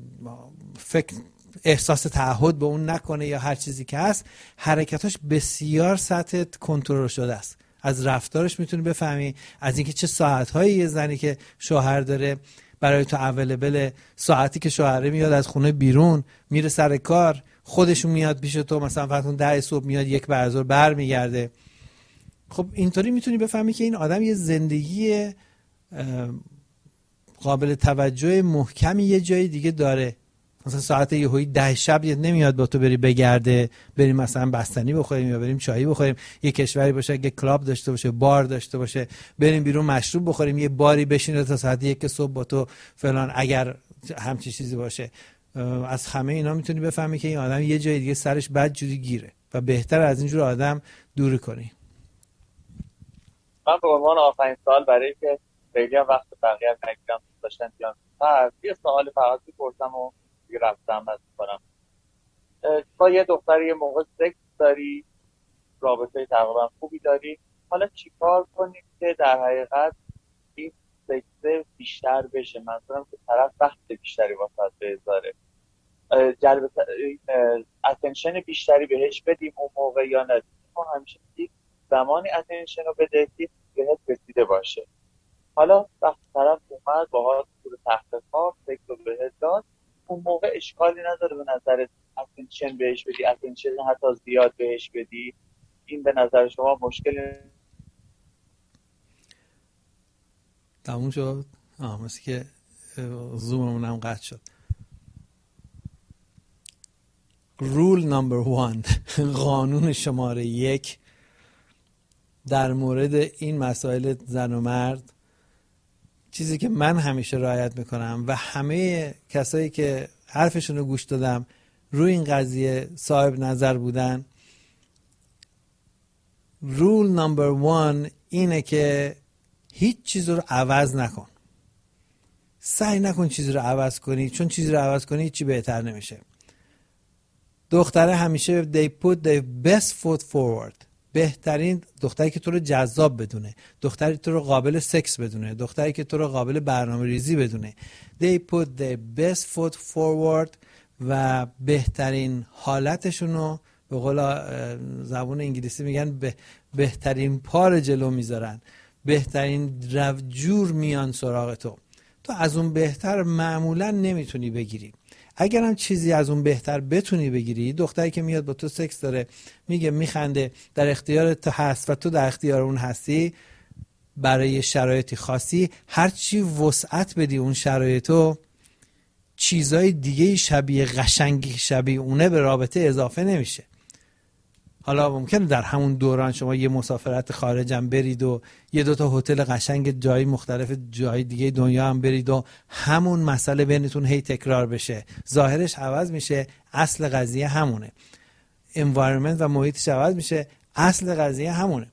احساس تعهد به اون نکنه یا هر چیزی که هست، حرکتاش بسیار سطح کنترل شده است. از رفتارش میتونی بفهمی، از اینکه چه ساعت‌هایی یه زنی که شوهر داره برای تو اویلیبل، ساعتی که شوهره میاد از خونه بیرون میره سر کار، خودشون میاد پیش تو، مثلا فرض کن 10 صبح میاد، 1 بعد از ظهر برمیگرده. خب اینطوری میتونی بفهمی که این آدم یه زندگی قابل توجه محکمی یه جای دیگه داره. مثلا ساعت یهویی 10 شب نمیاد با تو بری بگرده، بریم مثلا بستنی بخوریم یا بریم چایی بخوریم، یه کشوری باشه که کلاب داشته باشه، بار داشته باشه، بریم بیرون مشروب بخوریم، یه باری بشینه تا ساعت 1 صبح با تو فلان. اگر همچین چیزی باشه، از همه اینا میتونی بفهمی که این آدم یه جای دیگه سرش بد جوری گیره و بهتر از اینجور آدم دور کنی. من به عنوان آخرین سوال برای که خیلی هم وقت بقیه نگیرم داشتن بیان یه سوال فقط بپرسم و دیگه رفتم کنم. با یه دختر یه موقع سکس داری، رابطه تقریبا خوبی داری، حالا چیکار کنیم که در حقیقت این سکس بیشتر بشه؟ منظورم که طرف وقت بیشتری واسه بذاره، جلب اتنشن بیشتری بهش بدیم اون موقع یا نه؟ ما همیشه یک زمانی اتنشن رو بده که بهت رسیده باشه. حالا وقتی طرف اومد باهات تو تحت خواب سکس رو بهت داد، اون موقع اشکالی نداره به نظرت اتنشن بهش بدی، اتنشن حتی زیاد بهش بدی؟ این به نظر شما مشکلی؟ تموم شد؟ مثل که زوممون هم قطع شد. رول نمبر 1، قانون شماره 1 در مورد این مسائل زن و مرد، چیزی که من همیشه رعایت میکنم و همه کسایی که حرفشون رو گوش دادم روی این قضیه صاحب نظر بودن، رول نمبر 1 اینه که هیچ چیز رو عوض نکن. سعی نکن چیزی رو عوض کنی، چون چیزی رو عوض کنی هیچی بهتر نمیشه. دختره همیشه they put the best foot forward. بهترین دختری که تو رو جذاب بدونه، دختری تو رو قابل سکس بدونه، دختری که تو رو قابل برنامه ریزی بدونه. they put the best foot forward و بهترین حالتشون رو به قول زبان انگلیسی میگن بهترین پا جلو میذارن، بهترین جور میان سراغ تو از اون بهتر معمولا نمیتونی بگیری. اگرم چیزی از اون بهتر بتونی بگیری، دختری که میاد با تو سکس داره، میگه میخنده، در اختیار تو هست و تو در اختیار اون هستی، برای شرایطی خاصی هرچی وسعت بدی اون شرایطو، چیزای دیگه شبیه قشنگی شبیه اونه به رابطه اضافه نمیشه. حالا ممکنه در همون دوران شما یه مسافرت خارجم برید و یه دوتا هتل قشنگ جای مختلف جای دیگه دنیا هم برید و همون مسئله بینتون هی تکرار بشه، ظاهرش عوض میشه، اصل قضیه همونه. environment و محیطش عوض میشه، اصل قضیه همونه.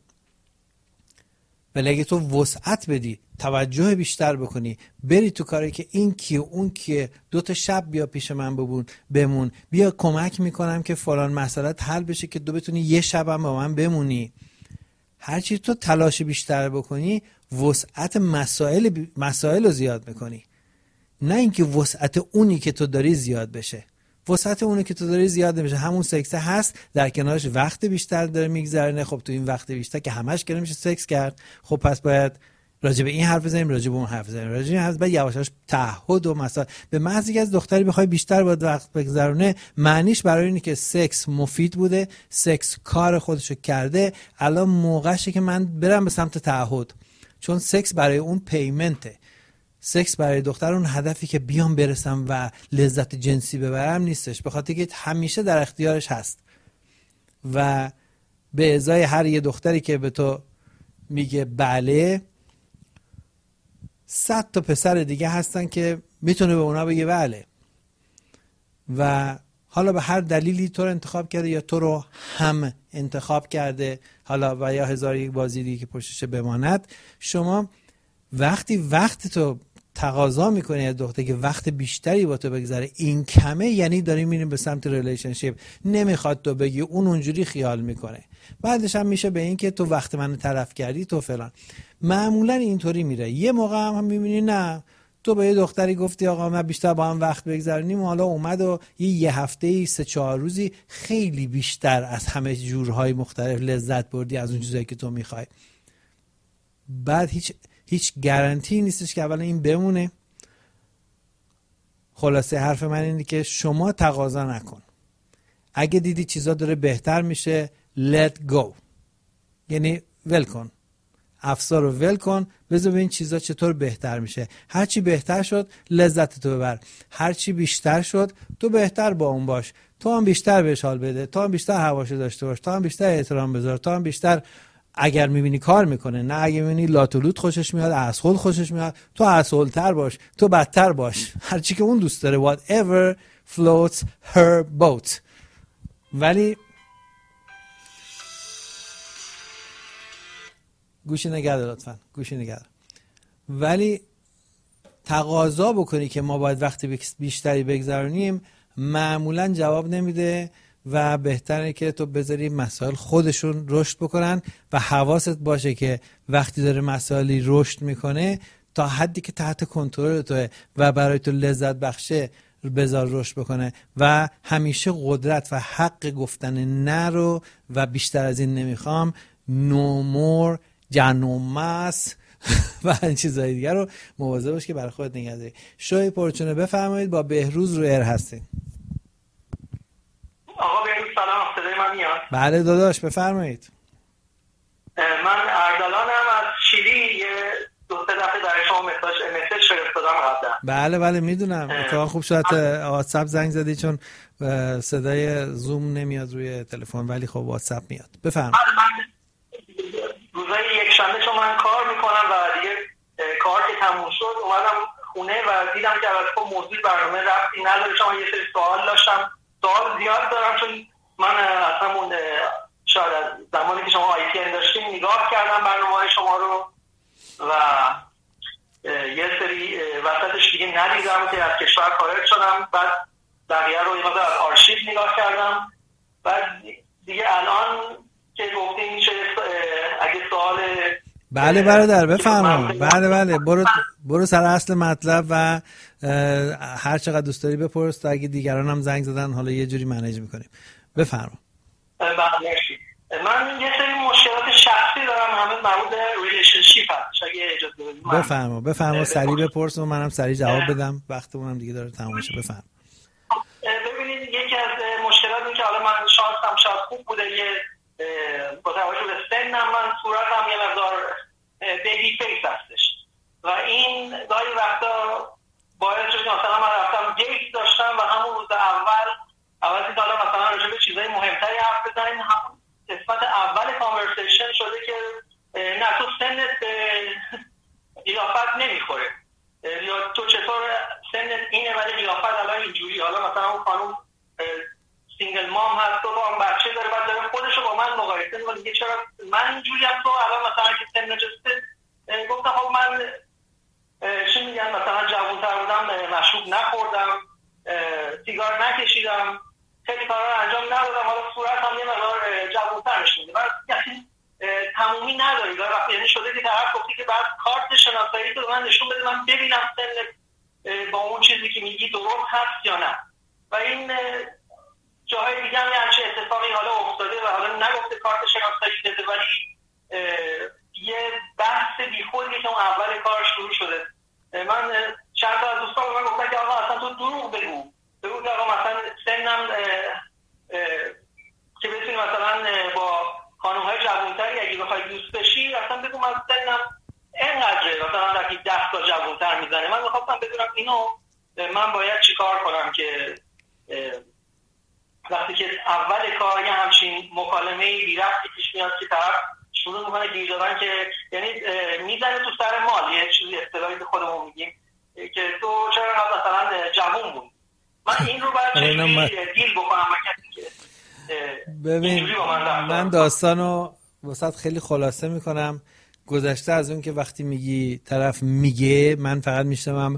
ولی اگه تو وسعت بدی، توجه بیشتر بکنی، بری تو کاری که این کیه اون کیه، 2 تا شب بیا پیش من بمون، بیا کمک میکنم که فلان مسئله حل بشه که تو بتونی یه شبم با من بمونی. هرچی تو تلاش بیشتر بکنی، وسعت مسائل رو زیاد میکنی، نه اینکه وسعت اونی که تو داری زیاد بشه. وسعت اونی که تو داری زیاد نمیشه، همون سکس هست، در کنارش وقت بیشتر داره میگذرونه. خب تو این وقت بیشتر که همش که نمیشه سکس کرد، خب پس باید راجع به این حرف بزنیم، راجع به اون حرف بزنیم، راجع به این حرف، بعد یواشاش تعهد و مثلا به محض اینکه از دختری بخوای بیشتر باید وقت بگذرونه، معنیش برای اینه که سکس مفید بوده، سکس کار خودشو کرده، الان موقعشه که من برم به سمت تعهد. چون سکس برای اون پیمنته، سکس برای دختر اون هدفی که بیام برسم و لذت جنسی ببرم نیستش، به خاطر که همیشه در اختیارش هست. و به ازای هر یه دختری که به تو میگه بله، 100 تا پسر دیگه هستن که میتونه به اونا بگه بله. و حالا به هر دلیلی تو رو انتخاب کرده یا تو رو هم انتخاب کرده، حالا و یا 1001 بازی دیگه که پشتش بماند، شما وقت تو تقاضا میکنی از دختر که وقت بیشتری با تو بگذره، این کمه، یعنی داریم میریم به سمت ریلیشنشیپ. نمیخواد تو بگی، اون اونجوری خیال میکنه. بعدش هم میشه به این که تو وقت منو تلف کردی، تو فلان. معمولا اینطوری میره. یه موقع هم میبینی نه، تو به یه دختری گفتی آقا من بیشتر با هم وقت بگذارونیم، حالا اومد و یه هفته 3-4 روزی خیلی بیشتر از همه جورهای مختلف لذت بردی از اون چیزایی که تو میخوای. بعد هیچ گارانتی نیستش که اولا این بمونه. خلاصه حرف من اینه که شما تقاضا نکن. اگه دیدی چیزا داره بهتر میشه، let go، یعنی ول کن، افسار رو ول کن، بذار ببین چیزا چطور بهتر میشه. هرچی بهتر شد لذت تو ببر، هرچی بیشتر شد تو بهتر با اون باش، تو هم بیشتر بهش حال بده، تو هم بیشتر حواشو داشته باش، تو هم بیشتر احترام بذار، تو هم بیشتر اگر میبینی کار میکنه، نه اگر میبینی لاتولوت خوشش میاد، اسهول خوشش میاد، تو اسهولتر باش، تو بدتر باش، هرچی که اون دوست داره. whatever floats her boat. ولی گوشی نگرده لطفا، گوشی نگرده. ولی تقاضا بکنی که ما باید وقت بیشتری بگذرونیم، معمولا جواب نمیده و بهتره که تو بذاری مسائل خودشون رشد بکنن و حواست باشه که وقتی داره مسائلی رشد میکنه تا حدی که تحت کنترل توه و برای تو لذت بخشه بذار رشد بکنه و همیشه قدرت و حق گفتن نه رو و بیشتر از این نمیخوام، no more، جنومس و این چیزهای دیگر رو مواظب باش که برای خودت نگه داری. شوی پرچونه بفرمایید، با بهروز رو ایر هستین. آقا بهروز سلام، صدای من میاد؟ بله داداش بفرمایید. من اردلانم از شیلی، یه 2-3 دفعه در شما مسیج فرستادم قبلا. بله میدونم. اتفاقا خوب شد واتساپ زنگ زدی چون صدای زوم نمیاد روی تلفن، ولی خب واتساپ میاد. بفرمایید. روزای یک شنبه چون من کار میکنم و دیگه کار که تموم شد خونه و دیدم که البته با موضوع برنامه ربطی نداره، چون یه سری سوال داشتم، سوال زیاد دارم، چون من اصلا شاید از زمانی که شما آیتین داشتیم نگاه کردم برنامه‌های شما رو و یه سری وسطش دیگه ندیدم که از کشور خارج شدم، بعد بقیه رو یه مقدار از آرشیو نگاه کردم، بعد دیگه الان که گفتیم میشه اگه سوال بله برادر بفرمایید. بله برو سر اصل مطلب و هر چقدر دوست داری بپرس تا اگه دیگران هم زنگ زدن حالا یه جوری منیج میکنیم. بفرما. من یه سری مشکلات شخصی دارم، همه مربوط به ریلیشنشیپ هست. اگه اجازه بدید بفرما سریع بپرس و منم سریع جواب بدم، وقتمونم دیگه داره تموم میشه. بفرما. ببینید یکی از مشکلات این که حالا من شانسم شاید خوب بوده، یه با توجه به سنم من صورتم یه مقدار بیبی فیس هستش و این گاهی وقتا باعث شد مثلا من رفتم دیت داشتم و همون روز اول که حالا مثلا راجع به چیزای مهمتری حرف بزنیم، همون قسمت اول کانورسیشن شده که نه تو سنت قیافت نمیخوره یا تو چطور سنت اینه ولی قیافت الان اینجوری. حالا مثلا اون خانم سینگل مام هست، تو با هم بچه داره، بعد داره خودشو با من مقایسه می‌کنه، میگه چرا من اینجوری ام، تو الان مثلا که سن نجسته. گفتم خب من چی میگن مثلا جوان‌تر بودم، مشروب نخوردم، سیگار نکشیدم، خیلی کارا رو انجام ندادم، حالا صورتم یه مقدار جوان‌تر نشون میده. یعنی تمومی نداری وقتی یعنی شده که طرف گفتی که بعد کارت شناسایی تو من نشون بده من ببینم سن با اون چیزی که میگی درست هست یا نه. و این جاهای دیگه هم یه اتفاقی حالا افتاده و حالا نگفته کارت شناسایی بده ولی یه بحث بیخودی که اون اول کار شروع شده. من چند تا از دوستان به من گفتن که آقا اصلا تو دروغ بگو که آقا مثلا سنم که بتونی مثلا با خانم‌های جوان‌تری اگه بخوای دوست بشی اصلا بگو من سنم اینقدره، مثلا وقتی 10 تا جوان‌تر میزنه. من می‌خواستم بدونم اینو من باید چیکار کنم که وقتی که اول کار یه همچین مکالمه‌ای بی ربطی پیش میاد که طرف شروع میکنه گیر دادن که یعنی میزنه تو سر مال، یه چیزی اصطلاحی که خودمون میگیم که تو چرا مثلا جوون بود. من این رو باید چجوری دیل بکنم با کسی که ببین من داستانو واسط خیلی خلاصه میکنم. گذشته از اون که وقتی میگی طرف میگه من فقط میشنوم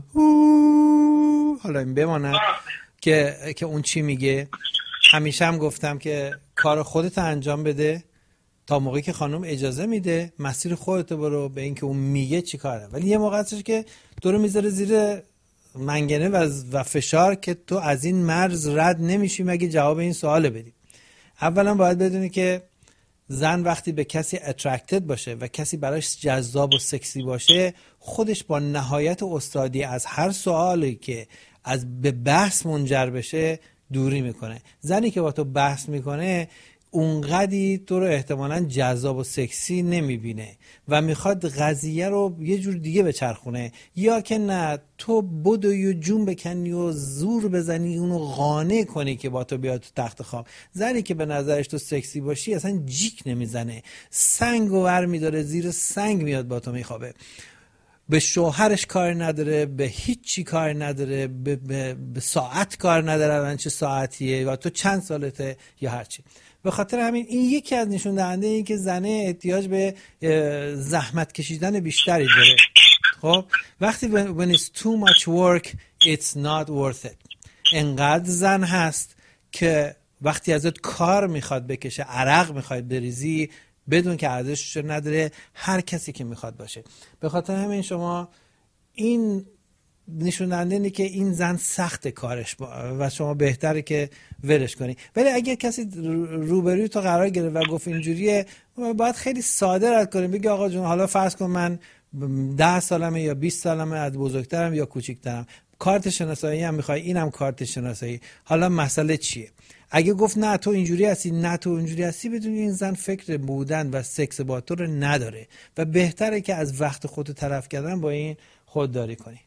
حالا این بمانه که اون چی میگه. همیشه هم گفتم که کار خودت انجام بده تا موقعی که خانم اجازه میده، مسیر خودت برو به اینکه اون میگه چی کاره. ولی یه موقع هستش که تو رو میذاره زیر منگنه و فشار که تو از این مرز رد نمیشی مگه جواب این سوال بدی. اولا باید بدونی که زن وقتی به کسی اترکتد باشه و کسی براش جذاب و سکسی باشه، خودش با نهایت استادی از هر سوالی که از به بحث منجر بشه دوری میکنه. زنی که با تو بحث میکنه اونقدی تو رو احتمالاً جذاب و سکسی نمیبینه و میخواد قضیه رو یه جور دیگه بچرخونه، یا که نه تو بدو و جون بکنی و زور بزنی اونو قانع کنی که با تو بیاد تو تخت خواب. زنی که به نظرش تو سکسی باشی اصلا جیک نمیزنه، سنگ و ور میداره، زیر سنگ میاد با تو میخوابه. به شوهرش کار نداره، به هیچی کار نداره، به ساعت کار نداره، الان چه ساعتیه یا تو چند سالته یا هرچی. به خاطر همین این یکی از نشون دهنده این که زنه احتیاج به زحمت کشیدن بیشتری داره. خب وقتی when it's too much work it's not worth it. انقدر زن هست که وقتی ازت کار میخواد بکشه، عرق میخواد بریزی، بدون که ارزشش نداره هر کسی که میخواد باشه. به خاطر همین شما این نشون دهنده اینه که این زن سخت کارش و شما بهتره که ولش کنی. ولی اگر کسی روبروی تو قرار گرفت و گفت اینجوریه، باید خیلی ساده رد کنیم. بگی آقا جون حالا فرض کن من 10 سالمه یا 20 سالمه، از بزرگترم یا کوچیکترم، کارت شناسایی هم میخوای، اینم کارت شناسایی، حالا مسئله چیه؟ اگه گفت نه تو اینجوری هستی، نه تو اینجوری هستی، بدونی این زن فکر بودن و سکس با تو رو نداره و بهتره که از وقت خودت طرف کردن با این خودداری کنی.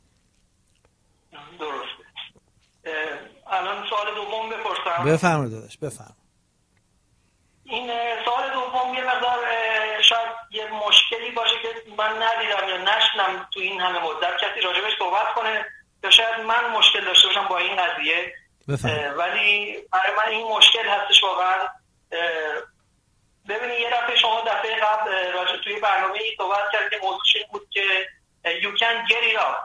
درسته. الان سوال دوم بپرسم. بفرما داداش بفرما. این سوال دوم یه مقدار شاید یه مشکلی باشه که من ندیدم یا نشنم تو این همه مدت کسی راجبش صحبت کنه، یا شاید من مشکل داشته باشم با این قضیه. ولی برای من این مشکل هستش واقعا. ببینید یه دفعه شما دفعه قبل راجع توی برنامه‌ای صحبت کردید که موضوعش این بود که you can get it up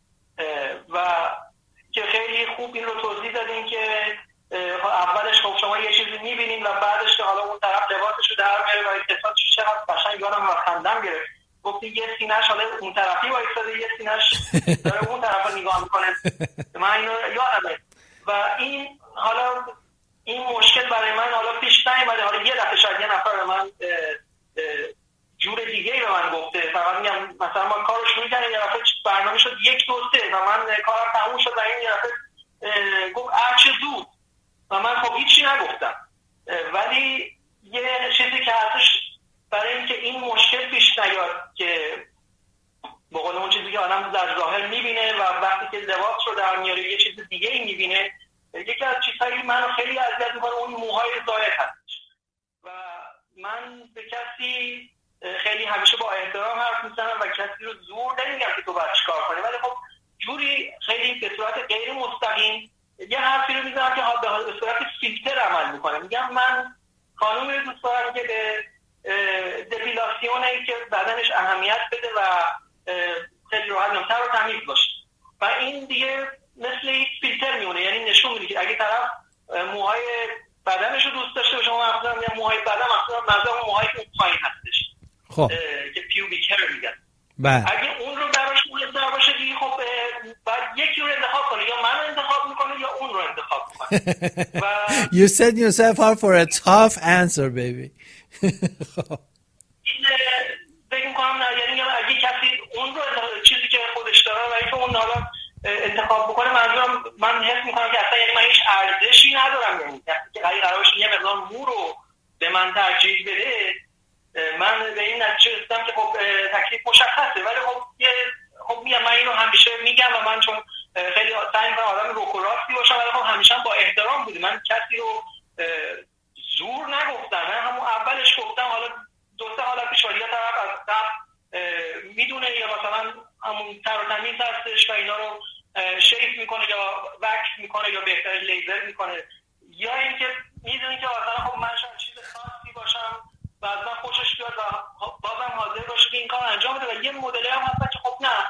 و که خیلی خوب این رو توضیح دادین که اولش خب شما یه چیزی می‌بینید و بعدش که حالا اون طرف لباسش رو در میاره و احساسش چقدر قشنگ یادم و خندم گرفت. گفتید یه سینه‌اش حالا اون طرفی وایساده، یه سینه‌اش داره اون طرف رو نگاه می‌کنه. من اینو یادمه و این حالا این مشکل برای من حالا پیش نیامده. حالا یه دفعه شاید یه نفر به من جور دیگه به من گفته، فقط میگم مثلا ما کارو شروع کردیم یه دفعه برنامه شد 1 2 3 و من کارم تموم شد و این یه دفعه گفت چه زود و من خب هیچی نگفتم. ولی یه چیزی که هستش برای اینکه این مشکل پیش نیاد که به قول اون چیزی که آدم در ظاهر میبینه و وقتی که لباس رو در میاره یه چیز دیگه ای میبینه، یکی از چیزهایی منو خیلی اذیت میکنه اون موهای ظاهر هستش و من به کسی خیلی همیشه با احترام حرف میزنم و کسی رو زور نمیگم که تو باید چیکار کنی، ولی خب جوری خیلی به صورت غیر مستقیم یه حرفی رو میزنم که به صورت فیلتر عمل میکنه. میگم من خانومی رو دوست دارم که به دپیلاسیونی که بدنش اهمیت بده و خیلی راحت نمتر و تمیز باشه و این دیگه مثل یک فیلتر میمونه، یعنی نشون میده که اگه طرف موهای بدنش رو دوست داشته باشه، ما مثلا میگم موهای بدن مثلا موهای که اون پایین هستش خب که پیوبیک هر میگن، اگه اون رو براش مهم‌تر باشه دیگه خب بعد یکی رو انتخاب کنه، یا من انتخاب میکنه یا اون رو انتخاب میکنه. You set yourself up for a tough answer baby. خب فکر میکنم نه، یعنی اگه کسی اون رو چیزی که خودش داره و اینکه اون حالا انتخاب بکنه، منظورم من حس میکنم که اصلا یعنی من هیچ ارزشی ندارم، یعنی که اگه قرارش یه مقدار مو رو به من ترجیح بده من به این نتیجه رسیدم که خب تکلیف مشخصه. ولی خب میگم من اینو همیشه میگم و من چون خیلی سعی میکنم آدم روک و راستی باشم ولی خب همیشه با احترام بودم، من کسی رو زور نگفتم، من همون اولش گفتم حالا 2-3 حالت شاریه طرف از قبل میدونه یا مثلا همون تر و تمیز هستش و اینا رو شیف میکنه یا وکس میکنه یا بهتر لیزر میکنه، یا اینکه میدونه که مثلا خب من شاید چیز خاصی باشم و از من خوشش بیاد و بازم حاضر باشه که این کار انجام بده. و یه مدلی هم هستن که خب نه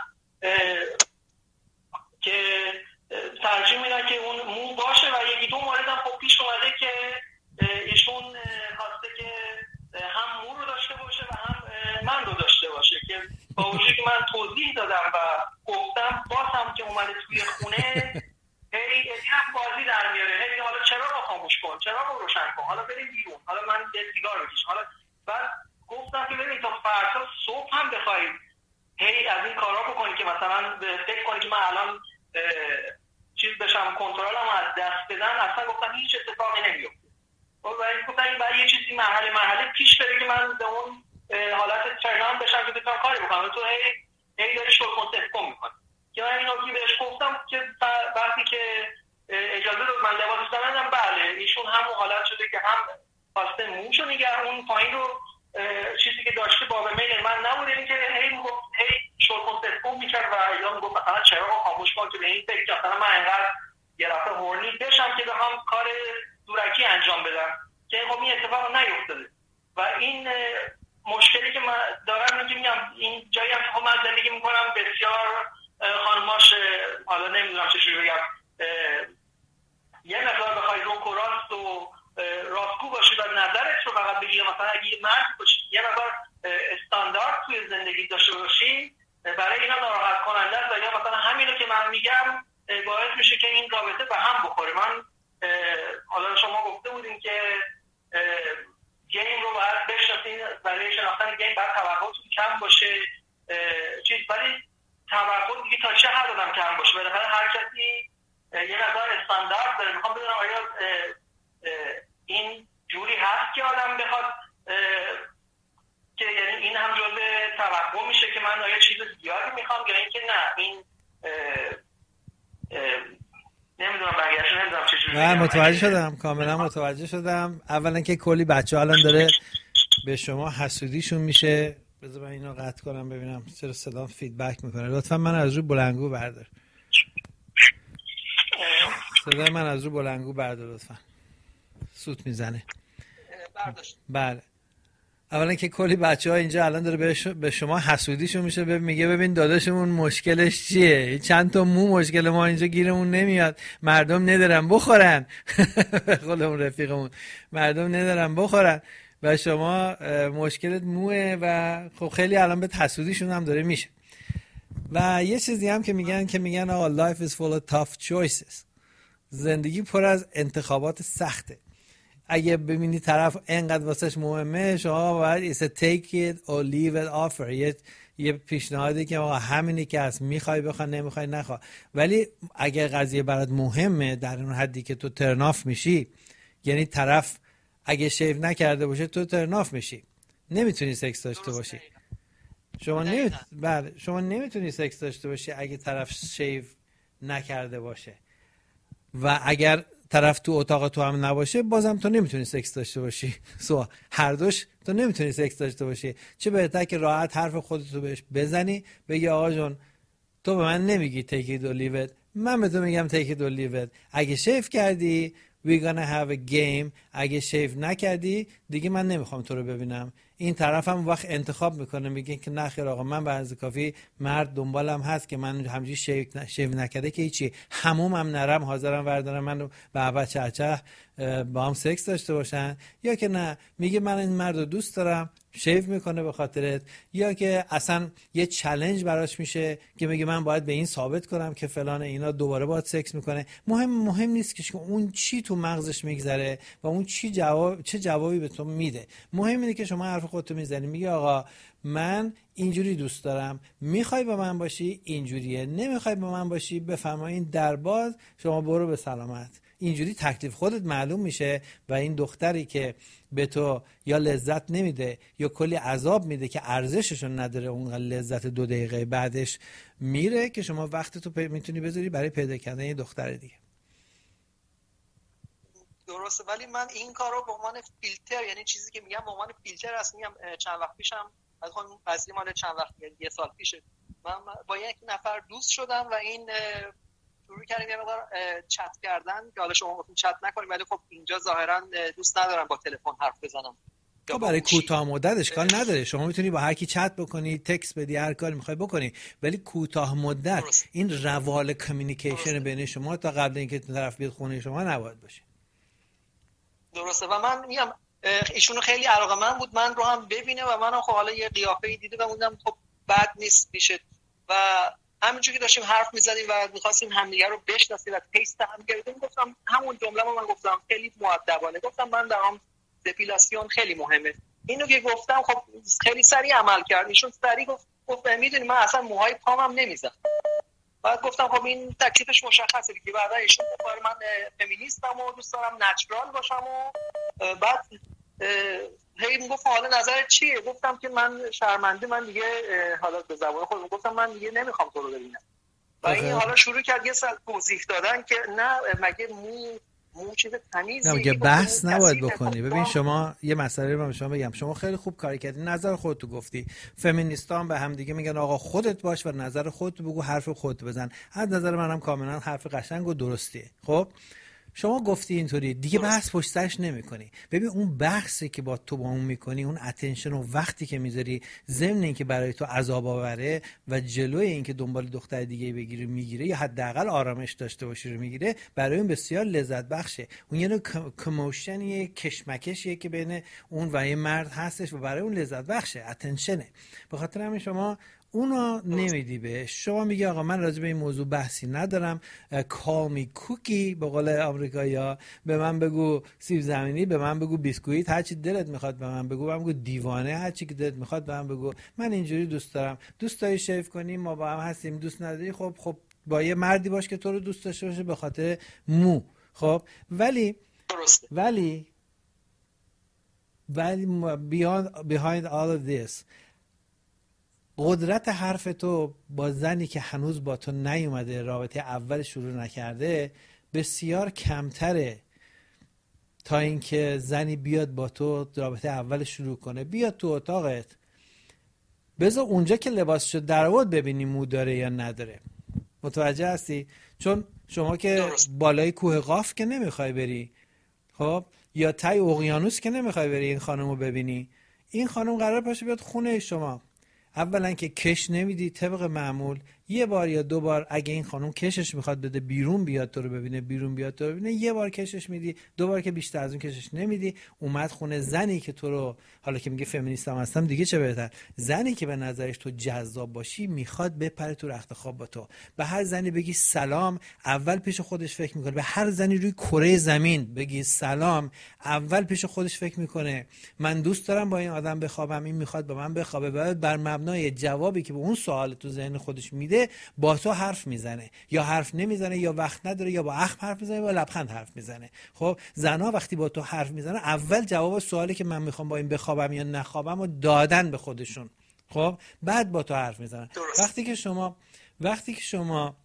که ترجیح میدن که اون مو باشه و 1-2 مورد هم خب پیش اومده که ایشون خواسته که هم مو رو داشته باشه و هم من رو داشته باشه، که با وجودی که من توضیح دادم و گفتم باز هم که اومده توی خونه هی هم بازی در میاره، هی حالا چرا رو خاموش کن، چرا رو روشن کن، حالا بریم بیرون، حالا من یه سیگار بکش. حالا بعد گفتم که ببین تا فردا صبح هم بخوای هی از این کارا بکنی که مثلا فکر کنی که من الان چیز بشم کنترلم از دست بدم، اصلا گفتم هیچ اتفاقی نمیفته. و گفتم این باید یه چیزی مرحله پیش بره که من به اون حالت ترنام بشم که بتونم کاری بکنم. تو هی داری شل کنسپت میکنی که من اینو که بهش گفتم که وقتی که اجازه داد من لباسش دادم، بله ایشون همون حالت شده که هم خواسته موشو نگه اون پایین رو چیزی که داشته باب میل من نبوده، این که هی میگفت هی شل کنسپت میکرد و یا میگفت مثلا چرا رو خاموش کن که به این فکر که مثلا من انقدر یه دفعه هورنی بشم که بخوام کار دورکی انجام بدم که خب این اتفاق نیفتاده. و این مشکلی که من دارم اینکه میگم این جایی هم که خب من زندگی میکنم بسیار خانماش حالا نمیدونم چجوری بگم یه مقدار بخوای روک و راست و راستگو باشی و نظرت رو فقط بگی، مثلا اگه یه مرد باشی یه مقدار استاندارد توی زندگی داشته باشی، برای اینا ناراحت کننده است و یا مثلا همینو که من میگم باعث میشه که این رابطه به هم بخوره. من حالا شما گفته بودین که گیم رو باید بشناسین، برای شناختن گیم باید توقعاتون کم باشه چیز، ولی توقع دیگه تا چه حد آدم کم باشه؟ بالاخره هر کسی یه مقدار استاندارد داره. میخوام بدونم آیا این جوری هست که آدم بخواد که یعنی این هم جزء توقع میشه که من آیا چیز زیادی میخوام یا اینکه نه این نمیدونم بقیه‌اش نمیدونم چجوری. من متوجه شدم، کاملا متوجه شدم. اولا که کلی بچه الان داره به شما حسودیشون میشه بذار من اینو قطع کنم ببینم چرا صدام فیدبک میکنه. لطفا من از رو بلندگو بردار. صدای من از رو بلندگو بردار لطفا. سوت میزنه. برداشت. بله. اولا که کلی بچه‌ها اینجا الان داره به شما حسودیشون میشه، میگه ببین داداشمون مشکلش چیه، چند تا مو مشکل ما اینجا گیرمون نمیاد، مردم ندارن بخورن. خودمون رفیقمون مردم ندارن بخورن و شما مشکلت موه و خب خیلی الان به حسودیشون هم داره میشه. و یه چیزی هم که میگن آقا life is full of tough choices. زندگی پر از انتخابات سخته. اگه ببینی طرف انقدر واسش مهمه، شما باید take it or leave it offer. یه پیشنهادی که آقا همینی که هست، میخوای بخوای نمیخوای نخوا. ولی اگه قضیه برات مهمه در اون حدی که تو ترناف میشی، یعنی طرف اگه شیو نکرده باشه تو ترناف میشی، نمیتونی سکس داشته باشی. شما نمیتونی سکس داشته باشی اگه طرف شیو نکرده باشه. و اگر طرف تو اتاق تو هم نباشه، بازم تو نمیتونی سکس داشته باشی. هر دوش تو نمیتونی سکس داشته باشی. چه بهتر که راحت حرف خودتو بهش بزنی، بگی آقا جون تو به من نمیگی take it or leave it، من به تو میگم take it or leave it. اگه شیف کردی we gonna have a game، اگه شیف نکردی دیگه من نمیخوام تو رو ببینم. این طرف هم وقت انتخاب میکنه، میگه که نه خیر آقا من به اندازه کافی مرد دنبالم هست که من همینجوری شیف نکرده که هیچی، حموم هم نرم، حاضرم بردارم منو به چه با هم سکس داشته باشن، یا که نه میگه من این مرد رو دوست دارم شیف میکنه به خاطرت، یا که اصلا یه چالش براش میشه که میگه من باید به این ثابت کنم که فلان اینا، دوباره باید سکس میکنه. مهم نیست که اون چی تو مغزش میگذره و اون چه جوابی به تو میده. مهم اینه که شما حرف خودتو میزنی، میگه آقا من اینجوری دوست دارم، میخوای با من باشی اینجوریه، نمیخوای با من باشی بفرمایین در باز، شما برو به سلامت. اینجوری تکلیف خودت معلوم میشه و این دختری که به تو یا لذت نمیده یا کلی عذاب میده که ارزششون نداره، اون لذت 2 دقیقه بعدش میره، که شما وقتتو میتونی بذاری برای پیدا کردن یه دختر دیگه. درسته، ولی من این کارو به عنوان فیلتر، یعنی چیزی که میگم به عنوان فیلتر است. میگم چند وقت پیشم از خودم قضیه مال چند وقت، یه سال پیشه، من با یک نفر دوست شدم و این شروع کردیم یه مقدار چت کردن که حالا شما گفتین چت نکنیم، ولی خب اینجا ظاهرا دوست ندارم با تلفن حرف بزنم. تو برای کوتاه مدت اشکال نداره، شما میتونی با هر کی چت بکنی، تکست بدی، هر کاری میخوای بکنی، ولی کوتاه مدت این روال کامیونیکیشن بین شما تا قبل اینکه طرف بیاد خونه شما نباید باشه. درسته. و من میگم ایشون خیلی علاقه‌مند بود من رو هم ببینه و منم خب حالا یه قیافه‌ای دیده و موندم خب بد نیست میشه. و همینجوری که داشتیم حرف میزدیم و میخواستیم همدیگه رو بشناسیم و تست هم کردیم، گفتم همون جمله من گفتم خیلی مؤدبانه، گفتم من دارم دپیلاسیون خیلی مهمه. اینو که گفتم خب خیلی سریع عمل کرد. ایشون سریع گفت میدونی من اصلا موهای پامم نمیزنم. بعد گفتم خب این تکلیفش مشخصه دیگه. بعدا ایشون گفت من فمینیستم و دوست دارم نچرال باشم و بعد هی میگفت حالا نظرت چیه؟ گفتم که من شرمنده، من دیگه حالا به زبان خودم گفتم من دیگه نمیخوام تو رو ببینم. و این حالا شروع کرد یه سال توضیح دادن که نه مگه مو چیز تمیزی، نه مگه بحث نباید بکنی. ببین شما یه مسئله رو به شما بگم، شما خیلی خوب کاری کردی، نظر خودتو گفتی. فمینیستان به هم دیگه میگن آقا خودت باش و نظر خودت بگو، حرف خودت بزن. از نظر منم کاملا حرف قشنگ و درستیه. خب شما گفتی اینطوری دیگه بحث پشت سرش نمی‌کنی. ببین اون بحثی که با اون می‌کنی، اون اتنشن و وقتی که میذاری ضمن اینکه برای تو عذاب آوره و جلوی اینکه دنبال دختر دیگه بگیری میگیره یا حداقل آرامش داشته باشی رو میگیره، برای اون بسیار لذت بخشه. اون یه نوع کموشنیه، کشمکشیه که بین اون و یه مرد هستش و برای اون لذت بخشه، اتنشنه. به خاطر همین شما اونو نمیدی بهش. شما میگی آقا من راجع به این موضوع بحثی ندارم، کال می کوکی به قول آمریکایی‌ها، به من بگو سیب زمینی، به من بگو بیسکویت، هر چی دلت میخواد به من بگو، بگو دیوانه، هر چی که دلت میخواد به من بگو، من اینجوری دوست دارم. دوست داری شیف کنیم ما با هم هستیم، دوست نداری خب با یه مردی باش که تو رو دوست داشته باشه به خاطر مو. خب ولی behind all of this قدرت حرف تو با زنی که هنوز با تو نیومده، رابطه اول شروع نکرده، بسیار کمتره تا اینکه زنی بیاد با تو رابطه اول شروع کنه، بیاد تو اتاقت بذار اونجا که لباسشو در آورد ببینی مو داره یا نداره. متوجه هستی؟ چون شما که بالای کوه قاف که نمیخوای بری، خب، یا تای اقیانوس که نمیخوای بری این خانمو ببینی. این خانم قرار باشه بیاد خونه شما. اولا که کش نمیدی طبق معمول، یه بار یا دو بار اگه این خانم کشش میخواد بده بیرون بیاد تو رو ببینه، بیرون بیاد تو رو ببینه، یه بار کشش میدی، دو بار که بیشتر از اون کشش نمیدی. اومد خونه زنی که تو رو، حالا که میگه فمینیستم هستم دیگه چه بهتر، زنی که به نظرش تو جذاب باشی میخواد بپره تو رخت خواب با تو. به هر زنی بگی سلام، اول پیش خودش فکر میکنه. به هر زنی روی کره زمین بگی سلام، اول پیش خودش فکر میکنه من دوست دارم با این آدم بخوابم، این میخواد با من بخوابه. بعد بر مبنای جوابی که به اون سوال تو ذهن خودش میده با تو حرف میزنه، یا حرف نمیزنه، یا وقت نداره، یا با اخم حرف میزنه، یا با لبخند حرف میزنه. خب زنا وقتی با تو حرف میزنه اول جواب سوالی که من میخوام با این بخوابم یا نخوابم رو دادن به خودشون، خب بعد با تو حرف میزنن. وقتی که شما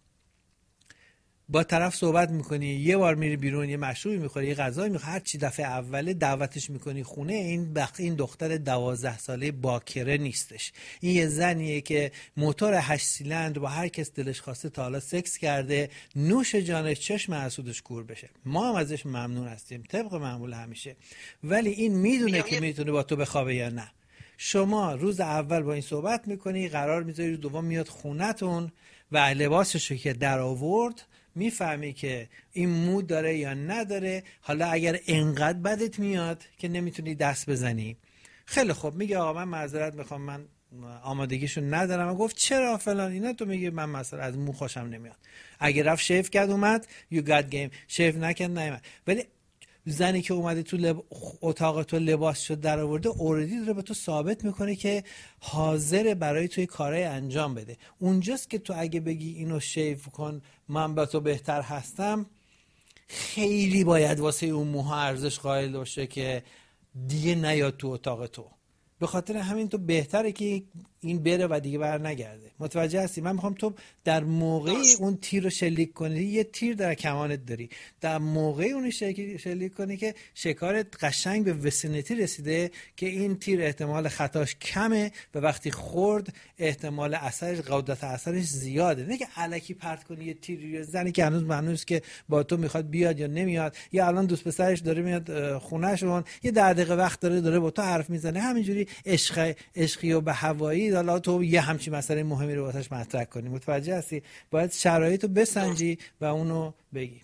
با طرف صحبت میکنی، یه بار میری بیرون، یه مشروبی میخوری، یه غذایی میخوری، هر چی دفعه اوله دعوتش میکنی خونه، این دختر 12 ساله باکره نیستش. این یه زنیه که موتور 8 سیلندر با هر کس دلش خواسته تا حالا سکس کرده، نوش جانش، چشم حسودش کور بشه. ما هم ازش ممنون هستیم طبق معمول همیشه، ولی این میدونه که میتونه با تو بخوابه یا نه. شما روز اول با این صحبت میکنی، قرار میذاری روز دوم میاد خونتون و لباسشو که در آورد میفهمی که این مود داره یا نداره. حالا اگر انقدر بدت میاد که نمیتونی دست بزنی، خیلی خوب، میگه آقا من معذرت میخوام، من آمادگیشو ندارم. گفت چرا فلان اینا، تو میگی من مثلا از مو خوشم نمیاد. اگر رفت شیف کرد اومد you got game، شیف نکرد نیومد. ولی زنی که اومده تو اتاق تو لباسشو در آورده، اوردی داره به تو ثابت میکنه که حاضر برای توی کارهای انجام بده. اونجاست که تو اگه بگی اینو شیف کن من با تو بهتر هستم، خیلی باید واسه اون موها ارزش قائل باشه که دیگه نیاد تو اتاق تو. به خاطر همین تو بهتره که این بره و دیگه بر نگرده. متوجه هستی؟ من میخوام تو در موقعی اون تیر رو شلیک کنی، یه تیر در کمانت داری، در موقعی اون شلیک کنی که شکارت قشنگ به وسینتی رسیده که این تیر احتمال خطاش کمه و وقتی خورد احتمال اثرش، قدرت اثرش زیاده. نه که الکی پرت کنی یه تیر. زنی که هنوز معنوس که با تو میخواد بیاد یا نمیاد، یا الان دوست پسرش داره میاد خونهشون، یه 10 دقیقه وقت داره با تو حرف میزنه، همینجوری عشقی و به هوایی، حالا تو یه همچین مسئله مهمی رو واسش مطرح کنی. متوجه هستی؟ باید شرایطو بسنجی و اونو بگی.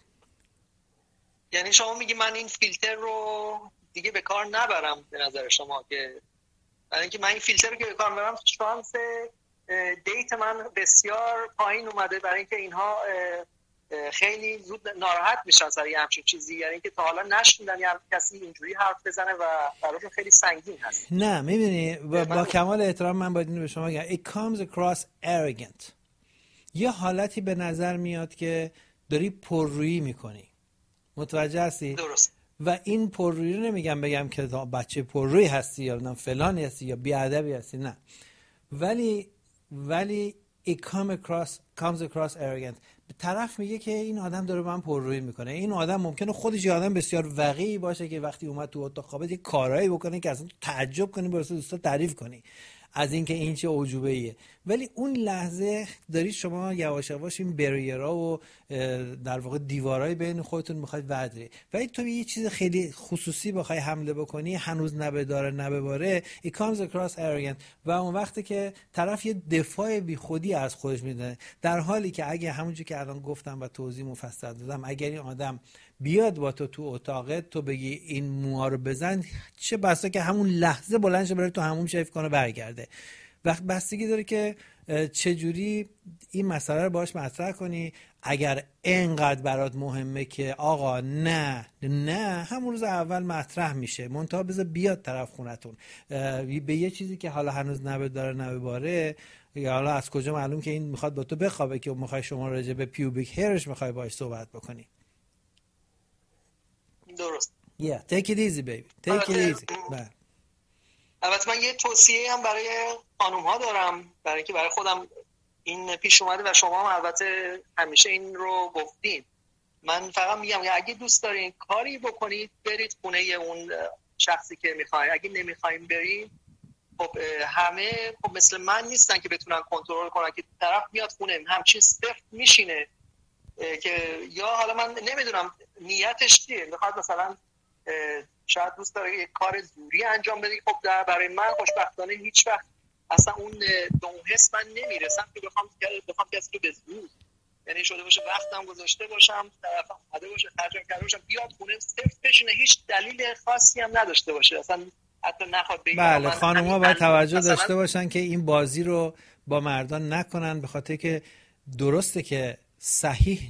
یعنی شما میگی من این فیلتر رو دیگه به کار نبرم به نظر شما؟ که برای اینکه من این فیلتر رو که به کار میبرم شانس دیت من بسیار پایین اومده، برای اینکه اینها خیلی زود ناراحت میشن سر یه همچین چیزی، یعنی که تا حالا نشنیدن یه کسی اینجوری حرف بزنه و براشون خیلی سنگین هست. نه میبینی، با کمال احترام من باید اینو به شما بگم، it comes across arrogant. یه حالتی به نظر میاد که داری پررویی میکنی. متوجه هستی؟ درست. و این پررویی رو نمیگم بگم که بچه پررویی هستی یا فلانی هستی یا بیادبی هستی، نه، ولی it comes across arrogant. طرف میگه که این آدم داره من پررویی میکنه. این آدم ممکنه خودش یه آدم بسیار وقیحی باشه که وقتی اومد تو اتاق خوابت یه کارایی بکنه که اصلا تعجب کنی، واسه دوستا تعریف کنی از اینکه این چه اعجوبه ایه. ولی اون لحظه دارید شما یواش یواش این بریرها و در واقع دیوارای بین خودتون میخواید ورداری. ولی تو یه چیز خیلی خصوصی بخوای حمله بکنی، هنوز نبداره نبباره، it comes across arrogant. و اون وقتی که طرف یه دفاع بی خودی از خودش میدونه، در حالی که اگه همونجوری که الان گفتم و توضیح مفصل دادم، اگر این آدم بیاد با تو اتاقت، تو بگی این موها رو بزن، چه بسا که همون لحظه بلند شه بره تو همون شیف کنه برگرده. وقت بستگی داره که چجوری این مسئله رو باهاش مطرح کنی. اگر اینقدر برات مهمه که آقا نه همون روز اول مطرح میشه، منتها بذار بیاد طرف خونتون به یه چیزی که حالا هنوز نبداره نبباره، یا حالا از کجا معلوم که این میخواد با تو بخوابه که میخوای شما راجع به پیوبیک هرش میخوای باهاش صحبت بکنی. درست. take it easy baby, take it easy. البته من یه توصیه هم برای خانوم ها دارم، برای اینکه برای خودم این پیش اومده و شما هم البته همیشه این رو گفتین. من فقط میگم اگه دوست دارین کاری بکنید برید خونه اون شخصی که میخواین. اگه نمیخواین برید خب همه خب مثل من نیستن که بتونن کنترل کنن که طرف میاد خونه همچین سفت میشینه که یا حالا من نمیدونم نیتش چیه، میخواد مثلا شاید دوست داره یک کار زوری انجام بده. خب برای من خوشبختانه هیچ وقت اصلا اون به اون حس من نمیرسم که بخوام کسی رو به زور، یعنی شده باشه وقتم گذاشته باشم، طرفم اومده باشه خرجم کرده باشم بیاد خونه سفت بشینه، هیچ دلیل خاصی هم نداشته باشه، اصلا حتی نخواد بگه. بله، خانم‌ها باید توجه داشته باشن که این بازی رو با مردان نکنن، به خاطر که درسته که صحیح